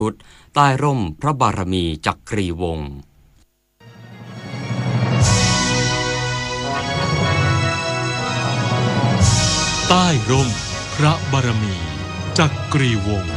ใต้ร่มพระบารมีจักรีวงศ์ใต้ร่มพระบารมีจักรีวงศ์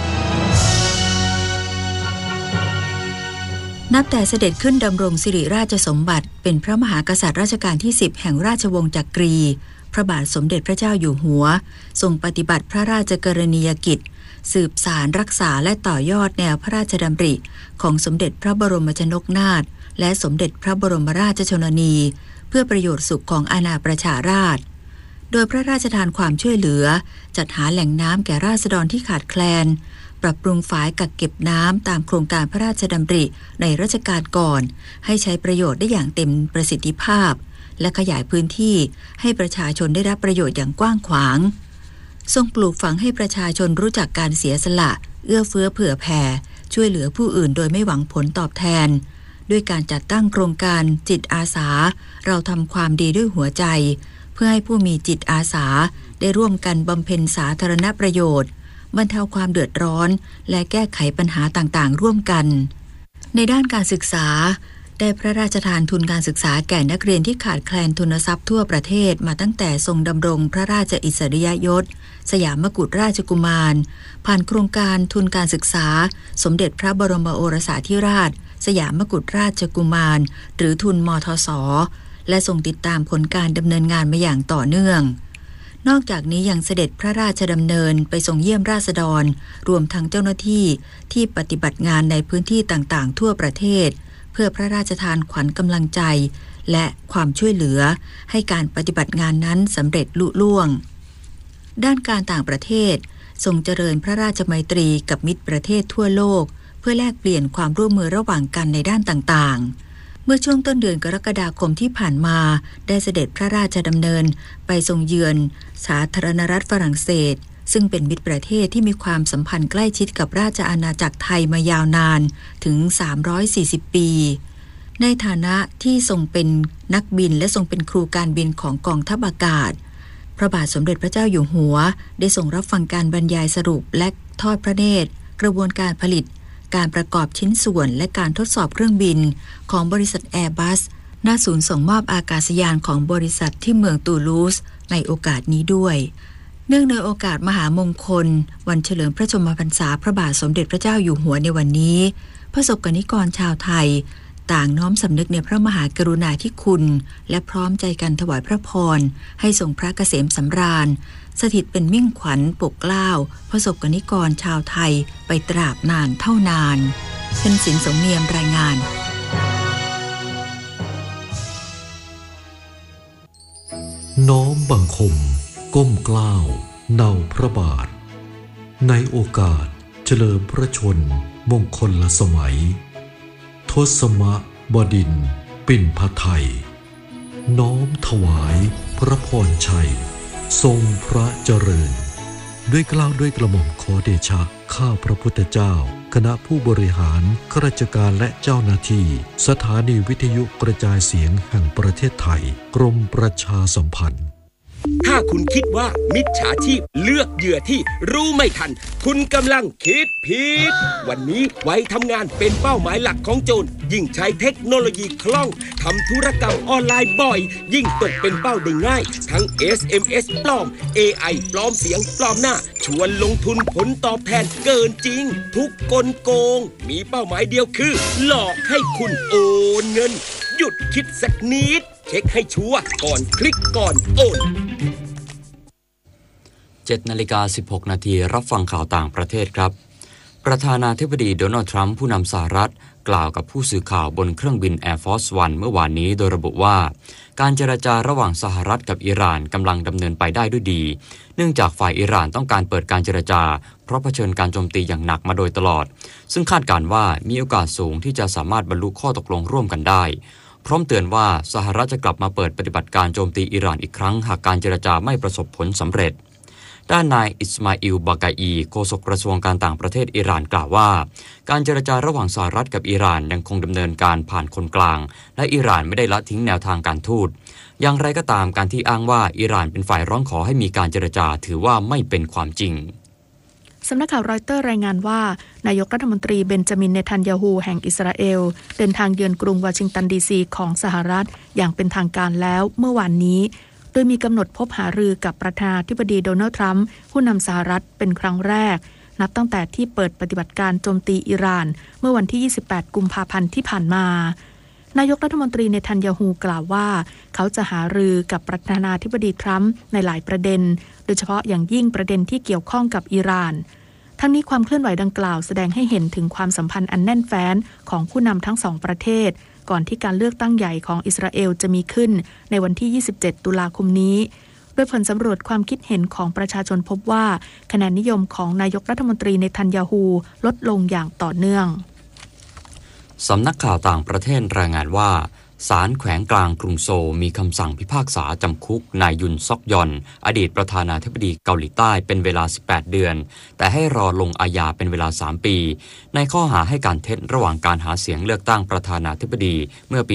นับแต่เสด็จขึ้นดำรงสิริราชสมบัติเป็นพระมหากษัตริย์รัชกาลที่10แห่งราชวงศ์จักรีพระบาทสมเด็จพระเจ้าอยู่หัวทรงปฏิบัติพระราชกรณียกิจสืบสารรักษาและต่อยอดแนวพระราชดำริของสมเด็จพระบรมชนกนาถและสมเด็จพระบรมราชชนนีเพื่อประโยชน์สุขของอาณาประชาราษฎร์โดยพระราชทานความช่วยเหลือจัดหาแหล่งน้ำแก่ราษฎรที่ขาดแคลนปรับปรุงฝายกักเก็บน้ำตามโครงการพระราชดำริในรัชกาลก่อนให้ใช้ประโยชน์ได้อย่างเต็มประสิทธิภาพและขยายพื้นที่ให้ประชาชนได้รับประโยชน์อย่างกว้างขวางทรงปลูกฝังให้ประชาชนรู้จักการเสียสละเอื้อเฟื้อเผื่อแผ่ช่วยเหลือผู้อื่นโดยไม่หวังผลตอบแทนด้วยการจัดตั้งโครงการจิตอาสาเราทำความดีด้วยหัวใจเพื่อให้ผู้มีจิตอาสาได้ร่วมกันบำเพ็ญสาธารณประโยชน์บรรเทาความเดือดร้อนและแก้ไขปัญหาต่างๆร่วมกันในด้านการศึกษาได้พระราชทานทุนการศึกษาแก่นักเรียนที่ขาดแคลนทุนทรัพย์ทั่วประเทศมาตั้งแต่ทรงดำรงพระราชอิสริยยศสยามกุฎราชกุมารผ่านโครงการทุนการศึกษาสมเด็จพระบรมโอรสาธิราชสยามกุฎราชกุมารหรือทุนมทส.และทรงติดตามผลการดำเนินงานมาอย่างต่อเนื่องนอกจากนี้ยังเสด็จพระราชดำเนินไปทรงเยี่ยมราษฎรรวมทั้งเจ้าหน้าที่ที่ปฏิบัติงานในพื้นที่ต่างๆทั่วประเทศเพื่อพระราชทานขวัญกำลังใจและความช่วยเหลือให้การปฏิบัติงานนั้นสำเร็จลุล่วงด้านการต่างประเทศทรงเจริญพระราชมัยตรีกับมิตรประเทศทั่วโลกเพื่อแลกเปลี่ยนความร่วมมือระหว่างกันในด้านต่างๆเมื่อช่วงต้นเดือนกรกฎาคมที่ผ่านมาได้เสด็จพระราชดำเนินไปทรงเยือนสาธารณรัฐฝรั่งเศสซึ่งเป็นมิตรประเทศที่มีความสัมพันธ์ใกล้ชิดกับราชอาณาจักรไทยมายาวนานถึง340ปีในฐานะที่ทรงเป็นนักบินและทรงเป็นครูการบินของกองทัพอากาศพระบาทสมเด็จพระเจ้าอยู่หัวได้ทรงรับฟังการบรรยายสรุปและทอดพระเนตรกระบวนการผลิตการประกอบชิ้นส่วนและการทดสอบเครื่องบินของบริษัทแอร์บัสณศูนย์ส่งมอบอากาศยานของบริษัทที่เมืองตูลูสในโอกาสนี้ด้วยเนื่องในโอกาสมหามงคลวันเฉลิมพระชนมพรรษาพระบาทสมเด็จพระเจ้าอยู่หัวในวันนี้ประสบกนิกรชาวไทยต่างน้อมสำนึกในพระมหากรุณาธิคุณและพร้อมใจกันถวายพระพรให้ทรงพระเกษมสำราญสถิตเป็นมิ่งขวัญปกเกล้าประสบกนิกรชาวไทยไปตราบนานเท่านานเป็นสินสมเนียมรายงานน้อมบังคมก้มเกล้าเนาพระบาทในโอกาสเฉลิมพระชนมงคลสมัยทศมบดินทร์ปิ่นพไทยน้อมถวายพระพรชัยทรงพระเจริญด้วยเกล้าด้วยกระหม่อมขอเดชะข้าพระพุทธเจ้าคณะผู้บริหารข้าราชการและเจ้าหน้าที่สถานีวิทยุกระจายเสียงแห่งประเทศไทยกรมประชาสัมพันธ์ถ้าคุณคิดว่ามิจฉาชีพเลือกเหยื่อที่รู้ไม่ทันคุณกำลังคิดผิดวันนี้วัยทำงานเป็นเป้าหมายหลักของโจรยิ่งใช้เทคโนโลยีคล่องทำธุรกรรมออนไลน์บ่อยยิ่งตกเป็นเป้าได้ง่ายทั้ง SMS ปลอม AI ปลอมเสียงปลอมหน้าชวนลงทุนผลตอบแทนเกินจริงทุกกลโกงมีเป้าหมายเดียวคือหลอกให้คุณโอนเงินหยุดคิดสักนิดเช็คให้ชัวร์ก่อนคลิกก่อนโอน 7:16 น.รับฟังข่าวต่างประเทศครับประธานาธิบดีโดนัลด์ทรัมป์ผู้นำสหรัฐกล่าวกับผู้สื่อข่าวบนเครื่องบิน Air Force One เมื่อวานนี้โดยระบุว่าการเจรจาระหว่างสหรัฐกับอิหร่านกำลังดำเนินไปได้ด้วยดีเนื่องจากฝ่ายอิหร่านต้องการเปิดการเจรจาเพราะเผชิญการโจมตีอย่างหนักมาโดยตลอดซึ่งคาดการณ์ว่ามีโอกาสสูงที่จะสามารถบรรลุข้อตกลงร่วมกันได้พร้อมเตือนว่าสหรัฐจะกลับมาเปิดปฏิบัติการโจมตีอิหร่านอีกครั้งหากการเจรจาไม่ประสบผลสำเร็จด้านนายอิสมาอิล บากาอีโฆษกกระทรวงการต่างประเทศอิหร่านกล่าวว่าการเจรจาระหว่างสหรัฐกับอิหร่านยังคงดำเนินการผ่านคนกลางและอิหร่านไม่ได้ละทิ้งแนวทางการทูตอย่างไรก็ตามการที่อ้างว่าอิหร่านเป็นฝ่ายร้องขอให้มีการเจรจาถือว่าไม่เป็นความจริงสำนักข่าวรอยเตอร์รายงานว่านายกรัฐมนตรีเบนจามินเนทันยาฮูแห่งอิสราเอลเดินทางเยือนกรุงวอชิงตันดีซีของสหรัฐอย่างเป็นทางการแล้วเมื่อวานนี้โดยมีกำหนดพบหารือกับประธานาธิบดีโดนัลด์ทรัมป์ผู้นำสหรัฐเป็นครั้งแรกนับตั้งแต่ที่เปิดปฏิบัติการโจมตีอิหร่านเมื่อวันที่28กุมภาพันธ์ที่ผ่านมานายกรัฐมนตรีเนทันยาฮูกล่าวว่าเขาจะหารือกับประธานาธิบดีทรัมป์ในหลายประเด็นโดยเฉพาะอย่างยิ่งประเด็นที่เกี่ยวข้องกับอิหร่านทั้งนี้ความเคลื่อนไหวดังกล่าวแสดงให้เห็นถึงความสัมพันธ์อันแน่นแฟ้นของผู้นำทั้งสองประเทศก่อนที่การเลือกตั้งใหญ่ของอิสราเอลจะมีขึ้นในวันที่27ตุลาคมนี้โดยผลสำรวจความคิดเห็นของประชาชนพบว่าคะแนนนิยมของนายกรัฐมนตรีเนทันยาฮูลดลงอย่างต่อเนื่องสำนักข่าวต่างประเทศรายงานว่าศาลแขวงกลางกรุงโซลมีคำสั่งพิพากษาจำคุกนายยุนซอกยอนอดีตประธานาธิบดีเกาหลีใต้เป็นเวลา18เดือนแต่ให้รอลงอาญาเป็นเวลา3ปีในข้อหาให้การเท็จระหว่างการหาเสียงเลือกตั้งประธานาธิบดีเมื่อปี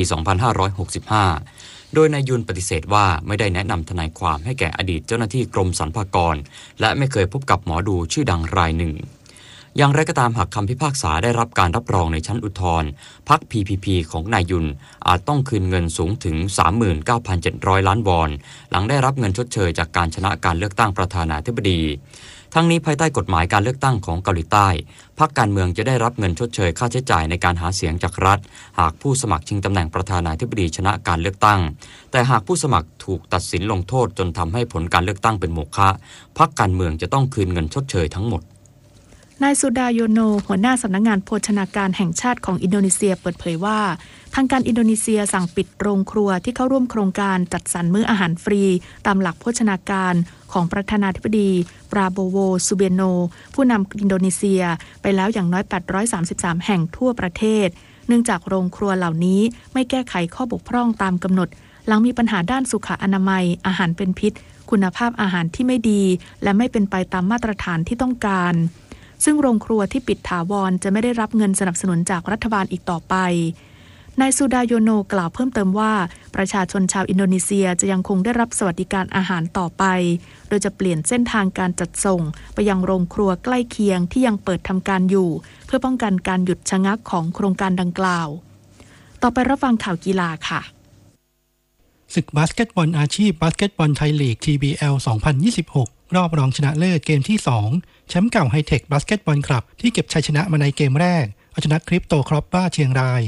2565โดยนายยุนปฏิเสธว่าไม่ได้แนะนำทนายความให้แก่อดีตเจ้าหน้าที่กรมสรรพากรและไม่เคยพบกับหมอดูชื่อดังรายหนึ่งอย่างไรก็ตามหากคำพิพากษาได้รับการรับรองในชั้นอุทธรณ์พรรค PPP ของนายยุนอาจต้องคืนเงินสูงถึง 39,700 ล้านวอนหลังได้รับเงินชดเชยจากการชนะการเลือกตั้งประธานาธิบดีทั้งนี้ภายใต้กฎหมายการเลือกตั้งของเกาหลีใต้พรรคการเมืองจะได้รับเงินชดเชยค่าใช้จ่ายในการหาเสียงจากรัฐหากผู้สมัครชิงตำแหน่งประธานาธิบดีชนะการเลือกตั้งแต่หากผู้สมัครถูกตัดสินลงโทษจนทำให้ผลการเลือกตั้งเป็นโมฆะพรรคการเมืองจะต้องคืนเงินชดเชยทั้งหมดนายสุดาโยโนหัวหน้าสำนักงานโภชนาการแห่งชาติของอินโดนีเซียเปิดเผยว่าทางการอินโดนีเซียสั่งปิดโรงครัวที่เข้าร่วมโครงการจัดสรรมื้ออาหารฟรีตามหลักโภชนาการของประธานาธิบดีปราโบโวซูเบโนผู้นำอินโดนีเซียไปแล้วอย่างน้อย833แห่งทั่วประเทศเนื่องจากโรงครัวเหล่านี้ไม่แก้ไขข้อบกพร่องตามกำหนดหลังมีปัญหาด้านสุขอนามัยอาหารเป็นพิษคุณภาพอาหารที่ไม่ดีและไม่เป็นไปตามมาตรฐานที่ต้องการซึ่งโรงครัวที่ปิดถาวรจะไม่ได้รับเงินสนับสนุนจากรัฐบาลอีกต่อไปนายซูดาโยโนกล่าวเพิ่มเติมว่าประชาชนชาวอินโดนีเซียจะยังคงได้รับสวัสดิการอาหารต่อไปโดยจะเปลี่ยนเส้นทางการจัดส่งไปยังโรงครัวใกล้เคียงที่ยังเปิดทำการอยู่เพื่อป้องกันการหยุดชะงักของโครงการดังกล่าวต่อไปรับฟังข่าวกีฬาค่ะศึกบาสเกตบอลอาชีพบาสเกตบอลไทยลีก TBL 2026 รอบรองชนะเลิศเกมที่2แชมป์เก่าไฮเทคบาสเกตบอลคลับที่เก็บชัยชนะมาในเกมแรกเอาชนะคริปโตครอปบ้าเชียงราย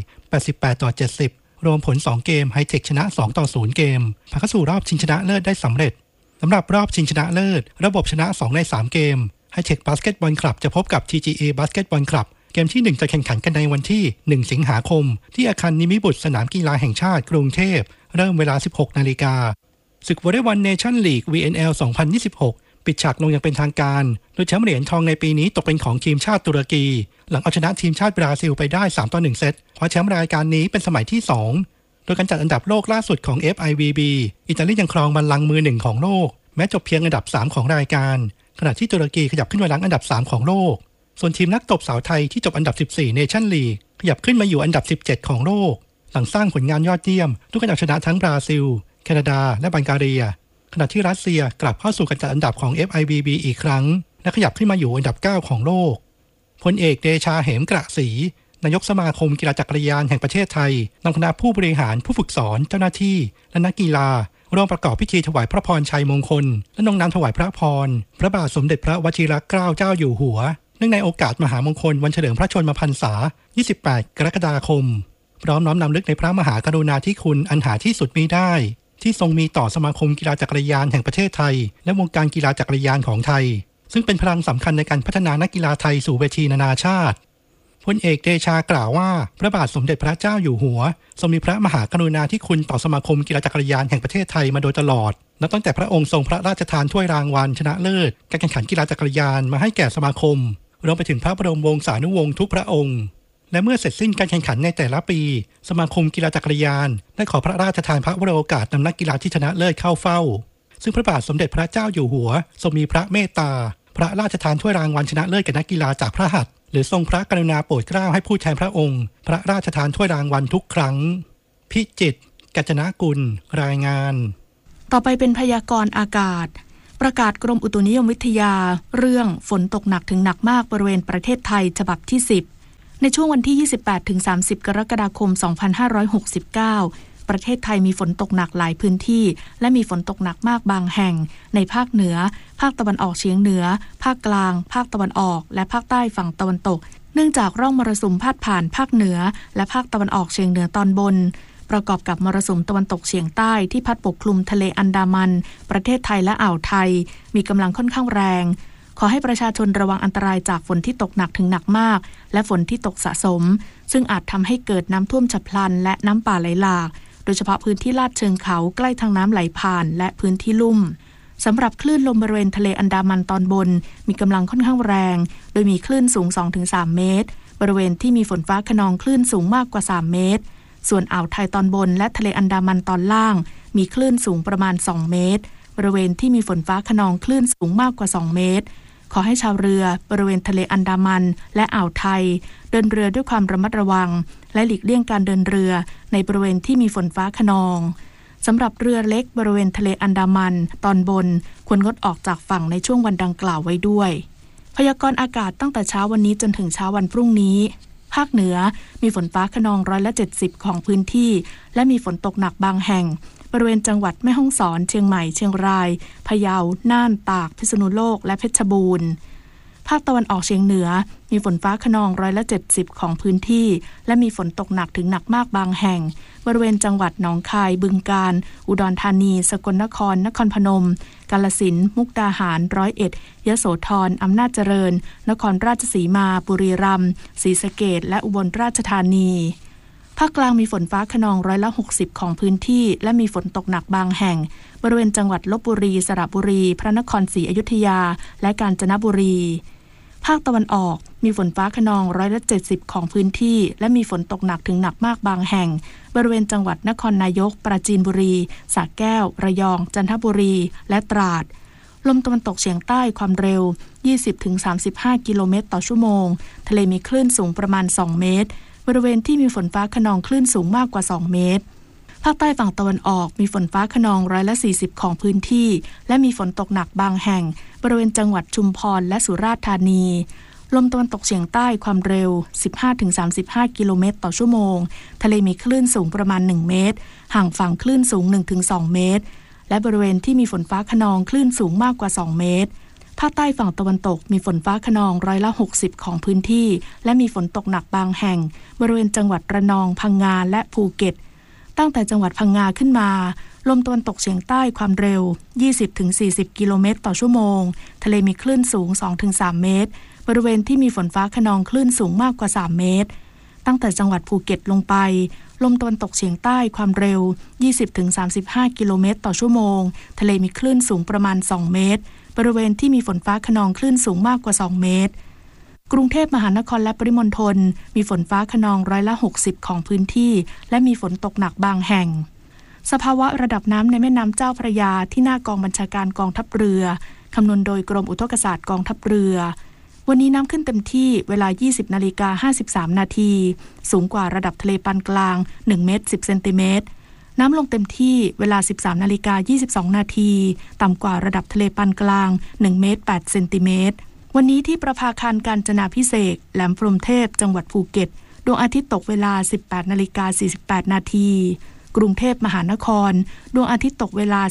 88-70รวมผล2เกมไฮเทคชนะ2-0เกมผ่านเข้าสู่รอบชิงชนะเลิศได้สำเร็จสำหรับรอบชิงชนะเลิศระบบชนะ2ใน3เกมไฮเทคบาสเกตบอลคลับจะพบกับ TGA บาสเกตบอลคลับเกมที่1จะแข่งขันกันในวันที่1สิงหาคมที่อาคารนิมิบุตรสนามกีฬาแห่งชาติกรุงเทพเริ่มเวลา 16 นาฬิกาศึกวอลเลย์บอลเนชั่นลีก VNL 2026 ปิดฉากลงอย่างเป็นทางการโดยแชมป์เหรียญทองในปีนี้ตกเป็นของทีมชาติตุรกีหลังเอาชนะทีมชาติบราซิลไปได้ 3-1 เซตคว้าแชมป์รายการนี้เป็นสมัยที่2โดยการจัดอันดับโลกล่าสุดของ FIVB อิตาลียังครองบัลลังก์มือ1ของโลกแม้จบเพียงอันดับ3ของรายการขณะที่ตุรกีขยับขึ้นมารั้งอันดับ3ของโลกส่วนทีมนักตบสาวไทยที่จบอันดับ14เนชั่นลีกขยับขึ้นมาอยู่อันดับ17ของโลกหลังสร้างผลงานยอดเยี่ยมด้วยการเอาชนะทั้งบราซิลแคนาดาและบัลแกเรียขณะที่รัสเซียกลับเข้าสู่การจัดอันดับของ FIVB อีกครั้งและขยับขึ้นมาอยู่อันดับ9ของโลกพลเอกเดชาเหมกระศรีนายกสมาคมกีฬาจักรยานแห่งประเทศไทยนำคณะผู้บริหารผู้ฝึกสอนเจ้าหน้าที่และนักกีฬาร่วมประกอบพิธีถวายพระพรชัยมงคลและลงนามถวายพระพรพระบาทสมเด็จพระวชิรเกล้าเจ้าอยู่หัวเนื่องในโอกาสมหามงคลวันเฉลิมพระชนมพรรษา 28 กรกฎาคมพร้อมน้อมนำลึกในพระมหากรุณาธิคุณอันหาที่สุดมิได้ที่ทรงมีต่อสมาคมกีฬาจักรยานแห่งประเทศไทยและวงการกีฬาจักรยานของไทยซึ่งเป็นพลังสำคัญในการพัฒนานักกีฬาไทยสู่เวทีนานาชาติพลเอกเดชากล่าวว่าพระบาทสมเด็จพระเจ้าอยู่หัวทรงมีพระมหากรุณาธิคุณต่อสมาคมกีฬาจักรยานแห่งประเทศไทยมาโดยตลอดนับตั้งแต่พระองค์ทรงพระราชทานถ้วยรางวัลชนะเลิศการแข่งขันกีฬาจักรยานมาให้แก่สมาคมรวมไปถึงพระบรมวงศานุวงศ์ทุกพระองค์และเมื่อเสร็จสิ้นการแข่งขันในแต่ละปีสมาคมกีฬาจักรยานได้ขอพระราชทานพระวโรกาสนำนักกีฬาที่ชนะเลิศเข้าเฝ้าซึ่งพระบาทสมเด็จพระเจ้าอยู่หัวทรงมีพระเมตตาพระราชทานถ้วยรางวัลชนะเลิศแก่นักกีฬาจากพระหัตถ์หรือทรงพระกรุณาโปรดเกล้าให้ผู้แทนพระองค์พระราชทานถ้วยรางวัลทุกครั้งพิจิตร กัญจนกุลรายงานต่อไปเป็นพยากรณ์อากาศประกาศกรมอุตุนิยมวิทยาเรื่องฝนตกหนักถึงหนักมากบริเวณประเทศไทยฉบับที่ 10ในช่วงวันที่ 28-30 กรกฎาคม 2569ประเทศไทยมีฝนตกหนักหลายพื้นที่และมีฝนตกหนักมากบางแห่งในภาคเหนือภาคตะวันออกเฉียงเหนือภาคกลางภาคตะวันออกและภาคใต้ฝั่งตะวันตกเนื่องจากร่องมรสุมพาดผ่านภาคเหนือและภาคตะวันออกเฉียงเหนือตอนบนประกอบกับมรสุมตะวันตกเฉียงใต้ที่พัดปกคลุมทะเลอันดามันประเทศไทยและอ่าวไทยมีกำลังค่อนข้างแรงขอให้ประชาชนระวังอันตรายจากฝนที่ตกหนักถึงหนักมากและฝนที่ตกสะสมซึ่งอาจทำให้เกิดน้ำท่วมฉับพลันและน้ำป่าไหลหลากโดยเฉพาะพื้นที่ลาดเชิงเขาใกล้ทางน้ำไหลผ่านและพื้นที่ลุ่มสำหรับคลื่นลมบริเวณทะเลอันดามันตอนบนมีกำลังค่อนข้างแรงโดยมีคลื่นสูง 2-3 เมตรบริเวณที่มีฝนฟ้าคะนองคลื่นสูงมากกว่า3เมตรส่วนอ่าวไทยตอนบนและทะเลอันดามันตอนล่างมีคลื่นสูงประมาณ2เมตรบริเวณที่มีฝนฟ้าคะนองคลื่นสูงมากกว่า2เมตรขอให้ชาวเรือบริเวณทะเลอันดามันและอ่าวไทยเดินเรือด้วยความระมัดระวังและหลีกเลี่ยงการเดินเรือในบริเวณที่มีฝนฟ้าคะนองสำหรับเรือเล็กบริเวณทะเลอันดามันตอนบนควรงดออกจากฝั่งในช่วงวันดังกล่าวไว้ด้วยพยากรณ์อากาศตั้งแต่เช้าวันนี้จนถึงเช้าวันพรุ่งนี้ภาคเหนือมีฝนฟ้าคะนอง170%ของพื้นที่และมีฝนตกหนักบางแห่งบริเวณจังหวัดแม่ฮ่องสอนเชียงใหม่เชียงรายพะเยาน่านตากพิษณุโลกและเพชรบูรณ์ภาคตะวันออกเฉียงเหนือมีฝนฟ้าคะนอง170%ของพื้นที่และมีฝนตกหนักถึงหนักมากบางแห่งบริเวณจังหวัดหนองคายบึงกาฬอุดรธานีสกลนครนครพนมกาฬสินธุ์มุกดาหาร101ยโสธรอำนาจเจริญนครราชสีมาบุรีรัมย์ศรีสะเกษและอุบลราชธานีภาคกลางมีฝนฟ้าคะนอง60%ของพื้นที่และมีฝนตกหนักบางแห่งบริเวณจังหวัดลพบุรีสระบุรีพระนครศรีอยุธยาและกาญจนบุรีภาคตะวันออกมีฝนฟ้าคะนอง170%ของพื้นที่และมีฝนตกหนักถึงหนักมากบางแห่งบริเวณจังหวัดนครนายกปราจีนบุรีสระแก้วระยองจันทบุรีและตราดลมตะวันตกเฉียงใต้ความเร็ว 20-35 กิโลเมตรต่อชั่วโมงทะเลมีคลื่นสูงประมาณ2เมตรบริเวณที่มีฝนฟ้าคะนองคลื่นสูงมากกว่า2เมตรภาคใต้ฝั่งตะวันออกมีฝนฟ้าคะนอง140%ของพื้นที่และมีฝนตกหนักบางแห่งบริเวณจังหวัดชุมพรและสุราษฎร์ธานีลมตะวันตกเฉียงใต้ความเร็ว 15-35 กิโลเมตรต่อชั่วโมงทะเลมีคลื่นสูงประมาณ1เมตรห่างฝั่งคลื่นสูง 1-2 เมตรและบริเวณที่มีฝนฟ้าคะนองคลื่นสูงมากกว่า2เมตรภาคใต้ฝั่งตะวันตกมีฝนฟ้าคะนอง60%ของพื้นที่และมีฝนตกหนักบางแห่งบริเวณจังหวัดระนองพังงาและภูเก็ตตั้งแต่จังหวัดพังงาขึ้นมาลมตะวันตกเฉียงใต้ความเร็ว 20-40 กิโลเมตรต่อชั่วโมงทะเลมีคลื่นสูง 2-3 เมตรบริเวณที่มีฝนฟ้าคะนองคลื่นสูงมากกว่า3เมตรตั้งแต่จังหวัดภูเก็ตลงไปลมตะวันตกเฉียงใต้ความเร็ว 20-35 กิโลเมตรต่อชั่วโมงทะเลมีคลื่นสูงประมาณ2เมตรบริเวณที่มีฝนฟ้าคะนองคลื่นสูงมากกว่า2เมตรกรุงเทพมหานครและปริมณฑลมีฝนฟ้าคะนอง60%ของพื้นที่และมีฝนตกหนักบางแห่งสภาวะระดับน้ำในแม่น้ำเจ้าพระยาที่หน้ากองบัญชาการกองทัพเรือคำนวณโดยกรมอุทกศาสตร์กองทัพเรือวันนี้น้ำขึ้นเต็มที่เวลา 20:53 นาทีสูงกว่าระดับทะเลปานกลาง1เมตร10เซนติเมตรน้ำลงเต็มที่เวลา 13:22 นาทีต่ำกว่าระดับทะเลปานกลาง1เมตร8เซนติเมตรวันนี้ที่ประภาคารกาญจนาภิเษกแหลมพรหมเทพจังหวัดภูเก็ตดวงอาทิตย์ตกเวลา 18:48 นาทีกรุงเทพมหานครดวงอาทิตย์ตกเวลา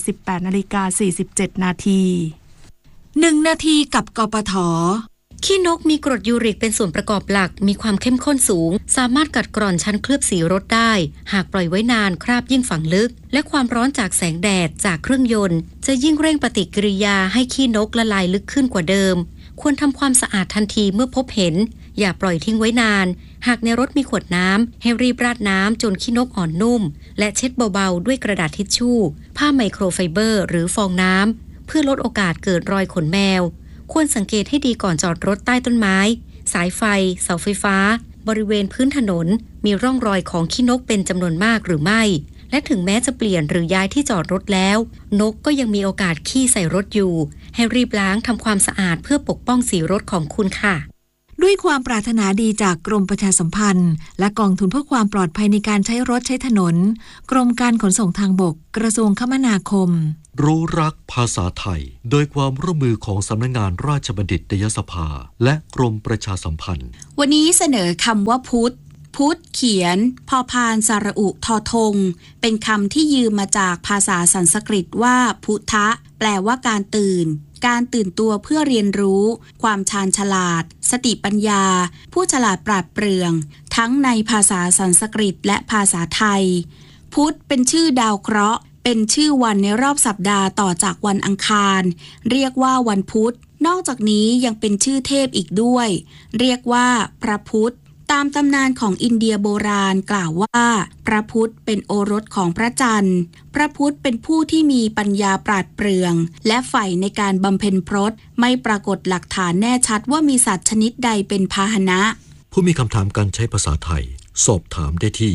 18:47 นาที 1 นาทีกับกปท. ขี้นกมีกรดยูริกเป็นส่วนประกอบหลักมีความเข้มข้นสูงสามารถกัดกร่อนชั้นเคลือบสีรถได้หากปล่อยไว้นานคราบยิ่งฝังลึกและความร้อนจากแสงแดดจากเครื่องยนต์จะยิ่งเร่งปฏิกิริยาให้ขี้นกละลายลึกขึ้นกว่าเดิมควรทำความสะอาดทันทีเมื่อพบเห็นอย่าปล่อยทิ้งไว้นานหากในรถมีขวดน้ำให้รีบราดน้ำจนขี้นกอ่อนนุ่มและเช็ดเบาๆด้วยกระดาษทิชชู่ผ้าไมโครไฟเบอร์หรือฟองน้ำเพื่อลดโอกาสเกิดรอยขนแมวควรสังเกตให้ดีก่อนจอดรถใต้ต้นไม้สายไฟเสาไฟฟ้าบริเวณพื้นถนนมีร่องรอยของขี้นกเป็นจำนวนมากหรือไม่และถึงแม้จะเปลี่ยนหรือย้ายที่จอดรถแล้วนกก็ยังมีโอกาสขี้ใส่รถอยู่ให้รีบล้างทำความสะอาดเพื่อปกป้องสีรถของคุณค่ะด้วยความปรารถนาดีจากกรมประชาสัมพันธ์และกองทุนเพื่อความปลอดภัยในการใช้รถใช้ถนนกรมการขนส่งทางบกกระทรวงคมนาคมรู้รักภาษาไทยโดยความร่วมมือของสำนักงานราชบัณฑิตยสภาและกรมประชาสัมพันธ์วันนี้เสนอคำว่าพุทธเขียนพอพานสระอุทอทงเป็นคำที่ยืมมาจากภาษาสันสกฤตว่าพุทธะแปลว่าการตื่นตัวเพื่อเรียนรู้ความชาญฉลาดสติปัญญาผู้ฉลาดปราดเปรื่องทั้งในภาษาสันสกฤตและภาษาไทยพุธเป็นชื่อดาวเคราะห์เป็นชื่อวันในรอบสัปดาห์ต่อจากวันอังคารเรียกว่าวันพุธนอกจากนี้ยังเป็นชื่อเทพอีกด้วยเรียกว่าพระพุธตามตำนานของอินเดียโบราณกล่าวว่าพระพุธเป็นโอรสของพระจันทร์พระพุธเป็นผู้ที่มีปัญญาปราดเปรื่องและใฝ่ในการบำเพ็ญพรตไม่ปรากฏหลักฐานแน่ชัดว่ามีสัตว์ชนิดใดเป็นพาหนะผู้มีคำถามการใช้ภาษาไทยสอบถามได้ที่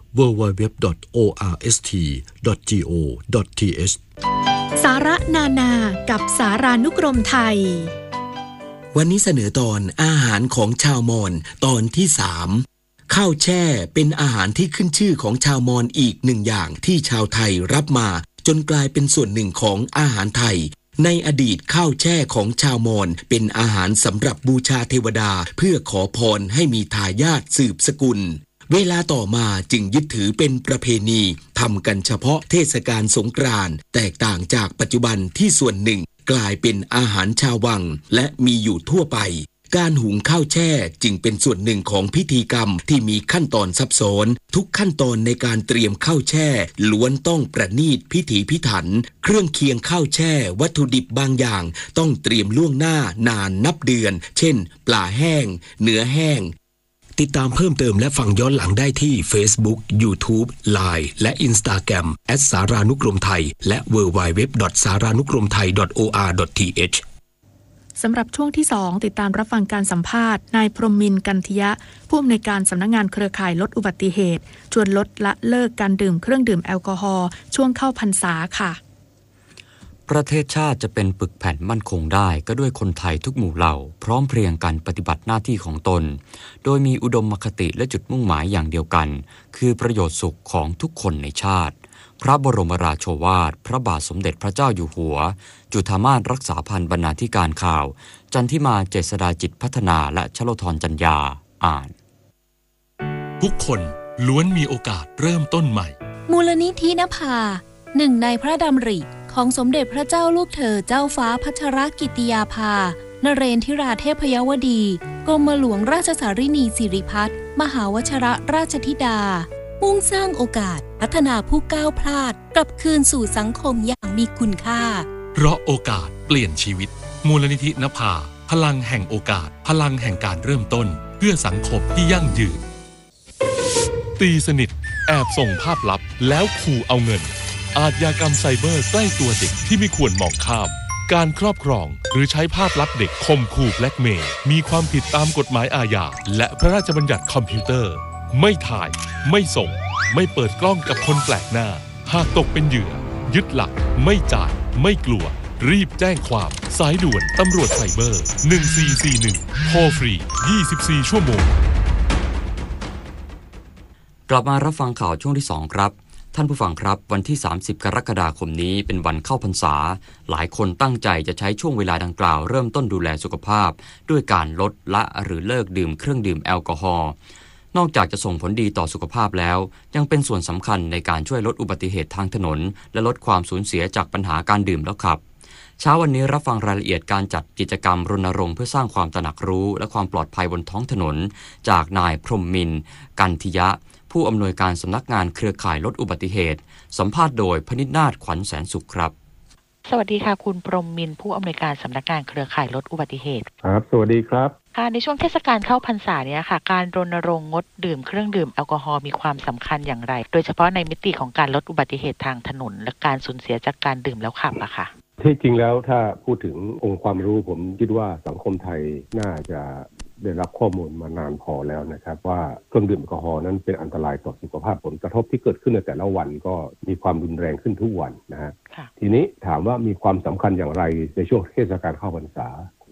www.orst.go.th สาระนากับสารานุกรมไทยวันนี้เสนอตอนอาหารของชาวมอญตอนที่3ข้าวแช่เป็นอาหารที่ขึ้นชื่อของชาวมอญอีกหนึ่งอย่างที่ชาวไทยรับมาจนกลายเป็นส่วนหนึ่งของอาหารไทยในอดีตข้าวแช่ของชาวมอญเป็นอาหารสำหรับบูชาเทวดาเพื่อขอพรให้มีทายาทสืบสกุลเวลาต่อมาจึงยึดถือเป็นประเพณีทำกันเฉพาะเทศกาลสงกรานต์แตกต่างจากปัจจุบันที่ส่วนหนึ่งกลายเป็นอาหารชาววังและมีอยู่ทั่วไปการหุงข้าวแช่จึงเป็นส่วนหนึ่งของพิธีกรรมที่มีขั้นตอนซับซ้อนทุกขั้นตอนในการเตรียมข้าวแช่ล้วนต้องประณีตพิถีพิถันเครื่องเคียงข้าวแช่วัตถุดิบบางอย่างต้องเตรียมล่วงหน้านานนับเดือนเช่นปลาแห้งเนื้อแห้งติดตามเพิ่มเติมและฟังย้อนหลังได้ที่ Facebook, YouTube, Line และ Instagram @saranukromthai และ www.saranukromthai.or.th สำหรับช่วงที่ 2 ติดตามรับฟังการสัมภาษณ์นายพรหมินทร์กันทิยะผู้อำนวยการสำนักงานเครือข่ายลดอุบัติเหตุชวนลดละเลิกการดื่มเครื่องดื่มแอลกอฮอล์ช่วงเข้าพรรษาค่ะประเทศชาติจะเป็นปึกแผ่นมั่นคงได้ก็ด้วยคนไทยทุกหมู่เหล่าพร้อมเพรียงกันปฏิบัติหน้าที่ของตนโดยมีอุดมคติและจุดมุ่งหมายอย่างเดียวกันคือประโยชน์สุขของทุกคนในชาติพระบรมราโชวาทพระบาทสมเด็จพระเจ้าอยู่หัวจุฑามาสรักษาพันธ์บรรณาธิการข่าวจันทิมาเจษฎาจิตพัฒนาและชโลธรจัญญาอ่านทุกคนล้วนมีโอกาสเริ่มต้นใหม่มูลนิธินภาหนึ่งในพระดำริของสมเด็จพระเจ้าลูกเธอเจ้าฟ้าพัชรกิติยาภานเรนทิราเทพยวดีกรมหลวงราชสารินีสิริพัฒน์มหาวชิรราชธิดามุ่งสร้างโอกาสพัฒนาผู้ก้าวพลาดกลับคืนสู่สังคมอย่างมีคุณค่าเพราะโอกาสเปลี่ยนชีวิตมูลนิธินภาพลังแห่งโอกาสพลังแห่งการเริ่มต้นเพื่อสังคมที่ยั่งยืนตีสนิทแอบส่งภาพลับแล้วขู่เอาเงินอาชญากรรมไซเบอร์ใกล้ตัวเด็กที่ไม่ควรมองข้ามการครอบครองหรือใช้ภาพลับเด็กข่มขู่แบล็กเมย์มีความผิดตามกฎหมายอาญาและพระราชบัญญัติคอมพิวเตอร์ไม่ถ่ายไม่ส่งไม่เปิดกล้องกับคนแปลกหน้าหากตกเป็นเหยื่อยึดหลักไม่จ่ายไม่กลัวรีบแจ้งความสายด่วนตำรวจไซเบอร์1441โทรฟรี24ชั่วโมงกลับมารับฟังข่าวช่วงที่2ครับท่านผู้ฟังครับวันที่30กรกฎาคมนี้เป็นวันเข้าพรรษาหลายคนตั้งใจจะใช้ช่วงเวลาดังกล่าวเริ่มต้นดูแลสุขภาพด้วยการลดละหรือเลิกดื่มเครื่องดื่มแอลกอฮอล์นอกจากจะส่งผลดีต่อสุขภาพแล้วยังเป็นส่วนสำคัญในการช่วยลดอุบัติเหตุทางถนนและลดความสูญเสียจากปัญหาการดื่มแล้วขับเช้าวันนี้รับฟังรายละเอียดการจัดกิจกรรมรณรงค์เพื่อสร้างความตระหนักรู้และความปลอดภัยบนท้องถนนจากนายพรหมินทร์กันทิยะผู้อำนวยการสำนักงานเครือข่ายลดอุบัติเหตุสัมภาษณ์โดยพนิษฐ์นาถขวัญแสนสุขครับสวัสดีค่ะคุณพรหมินทร์ผู้อำนวยการสำนักงานเครือข่ายลดอุบัติเหตุครับสวัสดีครับค่ะในช่วงเทศกาลเข้าพรรษาเนี่ยค่ะการรณรงค์งดดื่มเครื่องดื่มแอลกอฮอล์มีความสำคัญอย่างไรโดยเฉพาะในมิติของการลดอุบัติเหตุทางถนนและการสูญเสียจากการดื่มแล้วขับอะค่ะที่จริงแล้วถ้าพูดถึงองค์ความรู้ผมคิดว่าสังคมไทยน่าจะได้รับข้อมูลมานานพอแล้วนะครับว่าเครื่องดื่มแอลกอฮอล์นั้นเป็นอันตรายต่อสุขภาพผลกระทบที่เกิดขึ้นในแต่ละวันก็มีความรุนแรงขึ้นทุกวันนะฮะทีนี้ถามว่ามีความสำคัญอย่างไรในช่วงเทศกาลเข้าพรรษา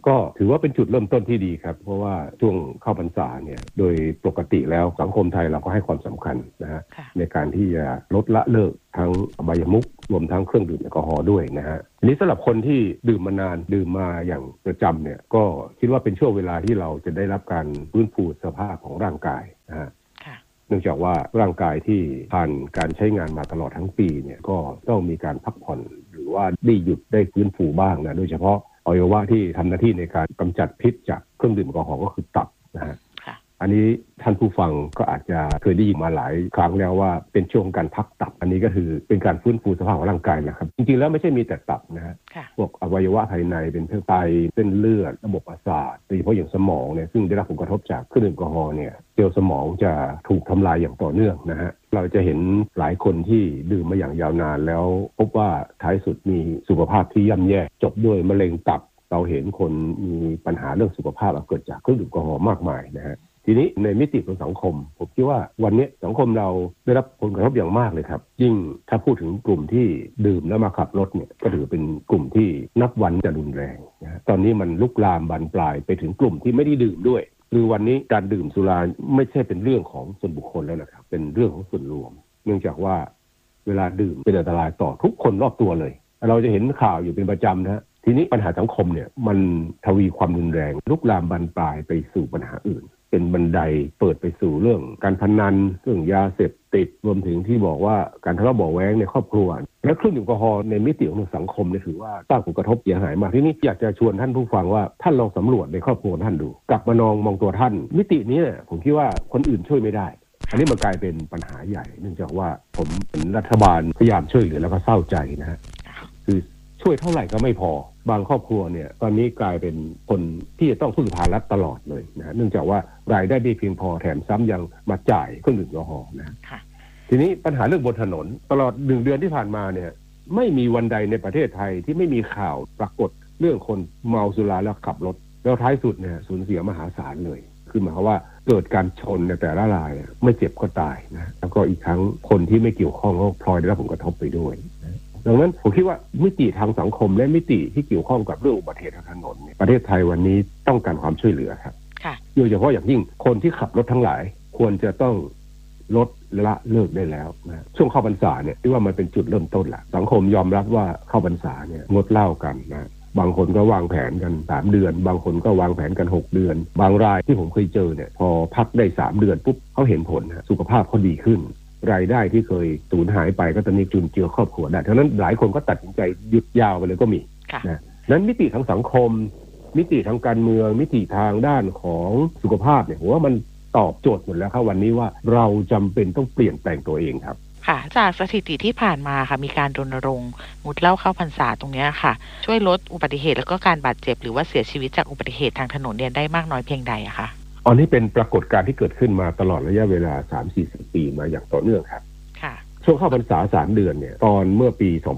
ก็ถือว่าเป็นจุดเริ่มต้นที่ดีครับเพราะว่าช่วงเข้าพรรษาเนี่ยโดยปกติแล้วสังคมไทยเราก็ให้ความสำคัญนะฮะในการที่จะลดละเลิกทั้งอบายมุขรวมทั้งเครื่องดื่มแอลกอฮอล์ด้วยนะฮะทีนี้สำหรับคนที่ดื่มมานานดื่มมาอย่างประจำเนี่ยก็คิดว่าเป็นช่วงเวลาที่เราจะได้รับการฟื้นฟูสภาพของร่างกายนะฮะเนื่องจากว่าร่างกายที่ผ่านการใช้งานมาตลอดทั้งปีเนี่ยก็ต้องมีการพักผ่อนหรือว่าได้หยุดได้ฟื้นฟูบ้างนะโดยเฉพาะอวัยวะที่ทำหน้าที่ในการกำจัดพิษจากเครื่องดื่มแอลกอฮอล์ก็คือตับนะฮะอันนี้ท่านผู้ฟังก็อาจจะเคยได้ยินมาหลายครั้งแล้วว่าเป็นช่วงการพักตับอันนี้ก็คือเป็นการฟื้นฟูสภาพของร่างกายนะครับจริงๆแล้วไม่ใช่มีแต่ตับนะฮะพวกอวัยวะภายในเป็นไตเส้นเลือดระบบประสาทโดยเฉพาะอย่างสมองเนี่ยซึ่งได้รับผลกระทบจากเครื่องดื่มแอลกอฮอล์เนี่ยเซลล์สมองจะถูกทำลายอย่างต่อเนื่องนะฮะเราจะเห็นหลายคนที่ดื่มมาอย่างยาวนานแล้วพบว่าท้ายสุดมีสุขภาพที่ย่ำแย่จบด้วยมะเร็งตับเราเห็นคนมีปัญหาเรื่องสุขภาพเกิดจากเครื่องดื่มแอลกอฮอล์มากมายนะฮะทีนี้ในมิติของสังคมผมคิดว่าวันนี้สังคมเราได้รับผลกระทบอย่างมากเลยครับยิ่งถ้าพูดถึงกลุ่มที่ดื่มแล้วมาขับรถเนี่ยก็ถือเป็นกลุ่มที่นับวันจะรุนแรงนะตอนนี้มันลุกลามบานปลายไปถึงกลุ่มที่ไม่ได้ดื่มด้วยคือวันนี้การดื่มสุราไม่ใช่เป็นเรื่องของส่วนบุคคลแล้วนะครับเป็นเรื่องของส่วนรวมเนื่องจากว่าเวลาดื่มเป็นอันตรายต่อทุกคนรอบตัวเลยเราจะเห็นข่าวอยู่เป็นประจำนะทีนี้ปัญหาสังคมเนี่ยมันทวีความรุนแรงลุกลามบานปลายไปสู่ปัญหาอื่นเป็นบันไดเปิดไปสู่เรื่องการพนันเรื่องยาเสพติดรวมถึงที่บอกว่าการทะเลาะเบาะแว้งในครอบครัวและเครื่องดื่มแอลกอฮอล์ในมิติของสังคมเนี่ยถือว่าสร้างผลกระทบเสียหายมากที่นี่อยากจะชวนท่านผู้ฟังว่าท่านลองสำรวจในครอบครัวท่านดูกลับมามองตัวท่านมิตินี้ผมคิดว่าคนอื่นช่วยไม่ได้อันนี้มันกลายเป็นปัญหาใหญ่เนื่องจากว่าผมเป็นรัฐบาลพยายามช่วยเหลือแล้วก็เศร้าใจนะฮะคือช่วยเท่าไหร่ก็ไม่พอบางครอบครัวเนี่ยตอนนี้กลายเป็นคนที่จะต้องพึ่งพารัฐตลอดเลยนะเนื่องจากว่ารายได้ไม่เพียงพอแถมซ้ำยังมาจ่ายเครื่องดื่มแอลกอฮอล์นะทีนี้ปัญหาเรื่องบนถนนตลอด1 เดือนที่ผ่านมาเนี่ยไม่มีวันใดในประเทศไทยที่ไม่มีข่าวปรากฏเรื่องคนเมาสุราแล้วขับรถแล้วท้ายสุดเนี่ยสูญเสียมหาศาลเลยคือหมายความว่าเกิดการชนในแต่ละรายไม่เจ็บก็ตายนะแล้วก็อีกทั้งคนที่ไม่เกี่ยวข้องก็พลอยได้รับผลกระทบไปด้วยดังนั้นผมคิดว่ามิติทางสังคมและมิติที่เกี่ยวข้องกับเรื่องอุบัติเหตุทางถนนประเทศไทยวันนี้ต้องการความช่วยเหลือครับโดยเฉพาะอย่างยิ่งคนที่ขับรถทั้งหลายควรจะต้องลดละเลิกได้แล้วนะช่วงเข้าพรรษาเนี่ยที่ว่ามันเป็นจุดเริ่มต้นละสังคมยอมรับว่าเข้าพรรษาเนี่ยงดเหล้ากันนะบางคนก็วางแผนกัน3 เดือนบางคนก็วางแผนกัน6 เดือนบางรายที่ผมเคยเจอเนี่ยพอพักได้3 เดือนปุ๊บเขาเห็นผลนะสุขภาพเขาดีขึ้นรายได้ที่เคยสูญหายไปก็ตอนนี้จุนเจือครอบครัวได้ฉะนั้นหลายคนก็ตัดสินใจหยุดยาวไปเลยก็มีนะนั้นมิติทางสังคมมิติทางการเมืองมิติทางด้านของสุขภาพเนี่ยผมว่ามันตอบโจทย์หมดแล้วครับวันนี้ว่าเราจำเป็นต้องเปลี่ยนแปลงตัวเองครับค่ะจากสถิติที่ผ่านมาค่ะมีการรณรงค์งดเหล้าเข้าพรรษาตรงนี้ค่ะช่วยลดอุบัติเหตุแล้วก็การบาดเจ็บหรือว่าเสียชีวิตจากอุบัติเหตุทางถนนเนี่ยได้มากน้อยเพียงใดอะคะอันนี้เป็นปรากฏการณ์ที่เกิดขึ้นมาตลอดระยะเวลา 3-40 ปีมาอย่างต่อเนื่องครับช่วงเข้าพรรษา3 เดือนเนี่ยตอนเมื่อปี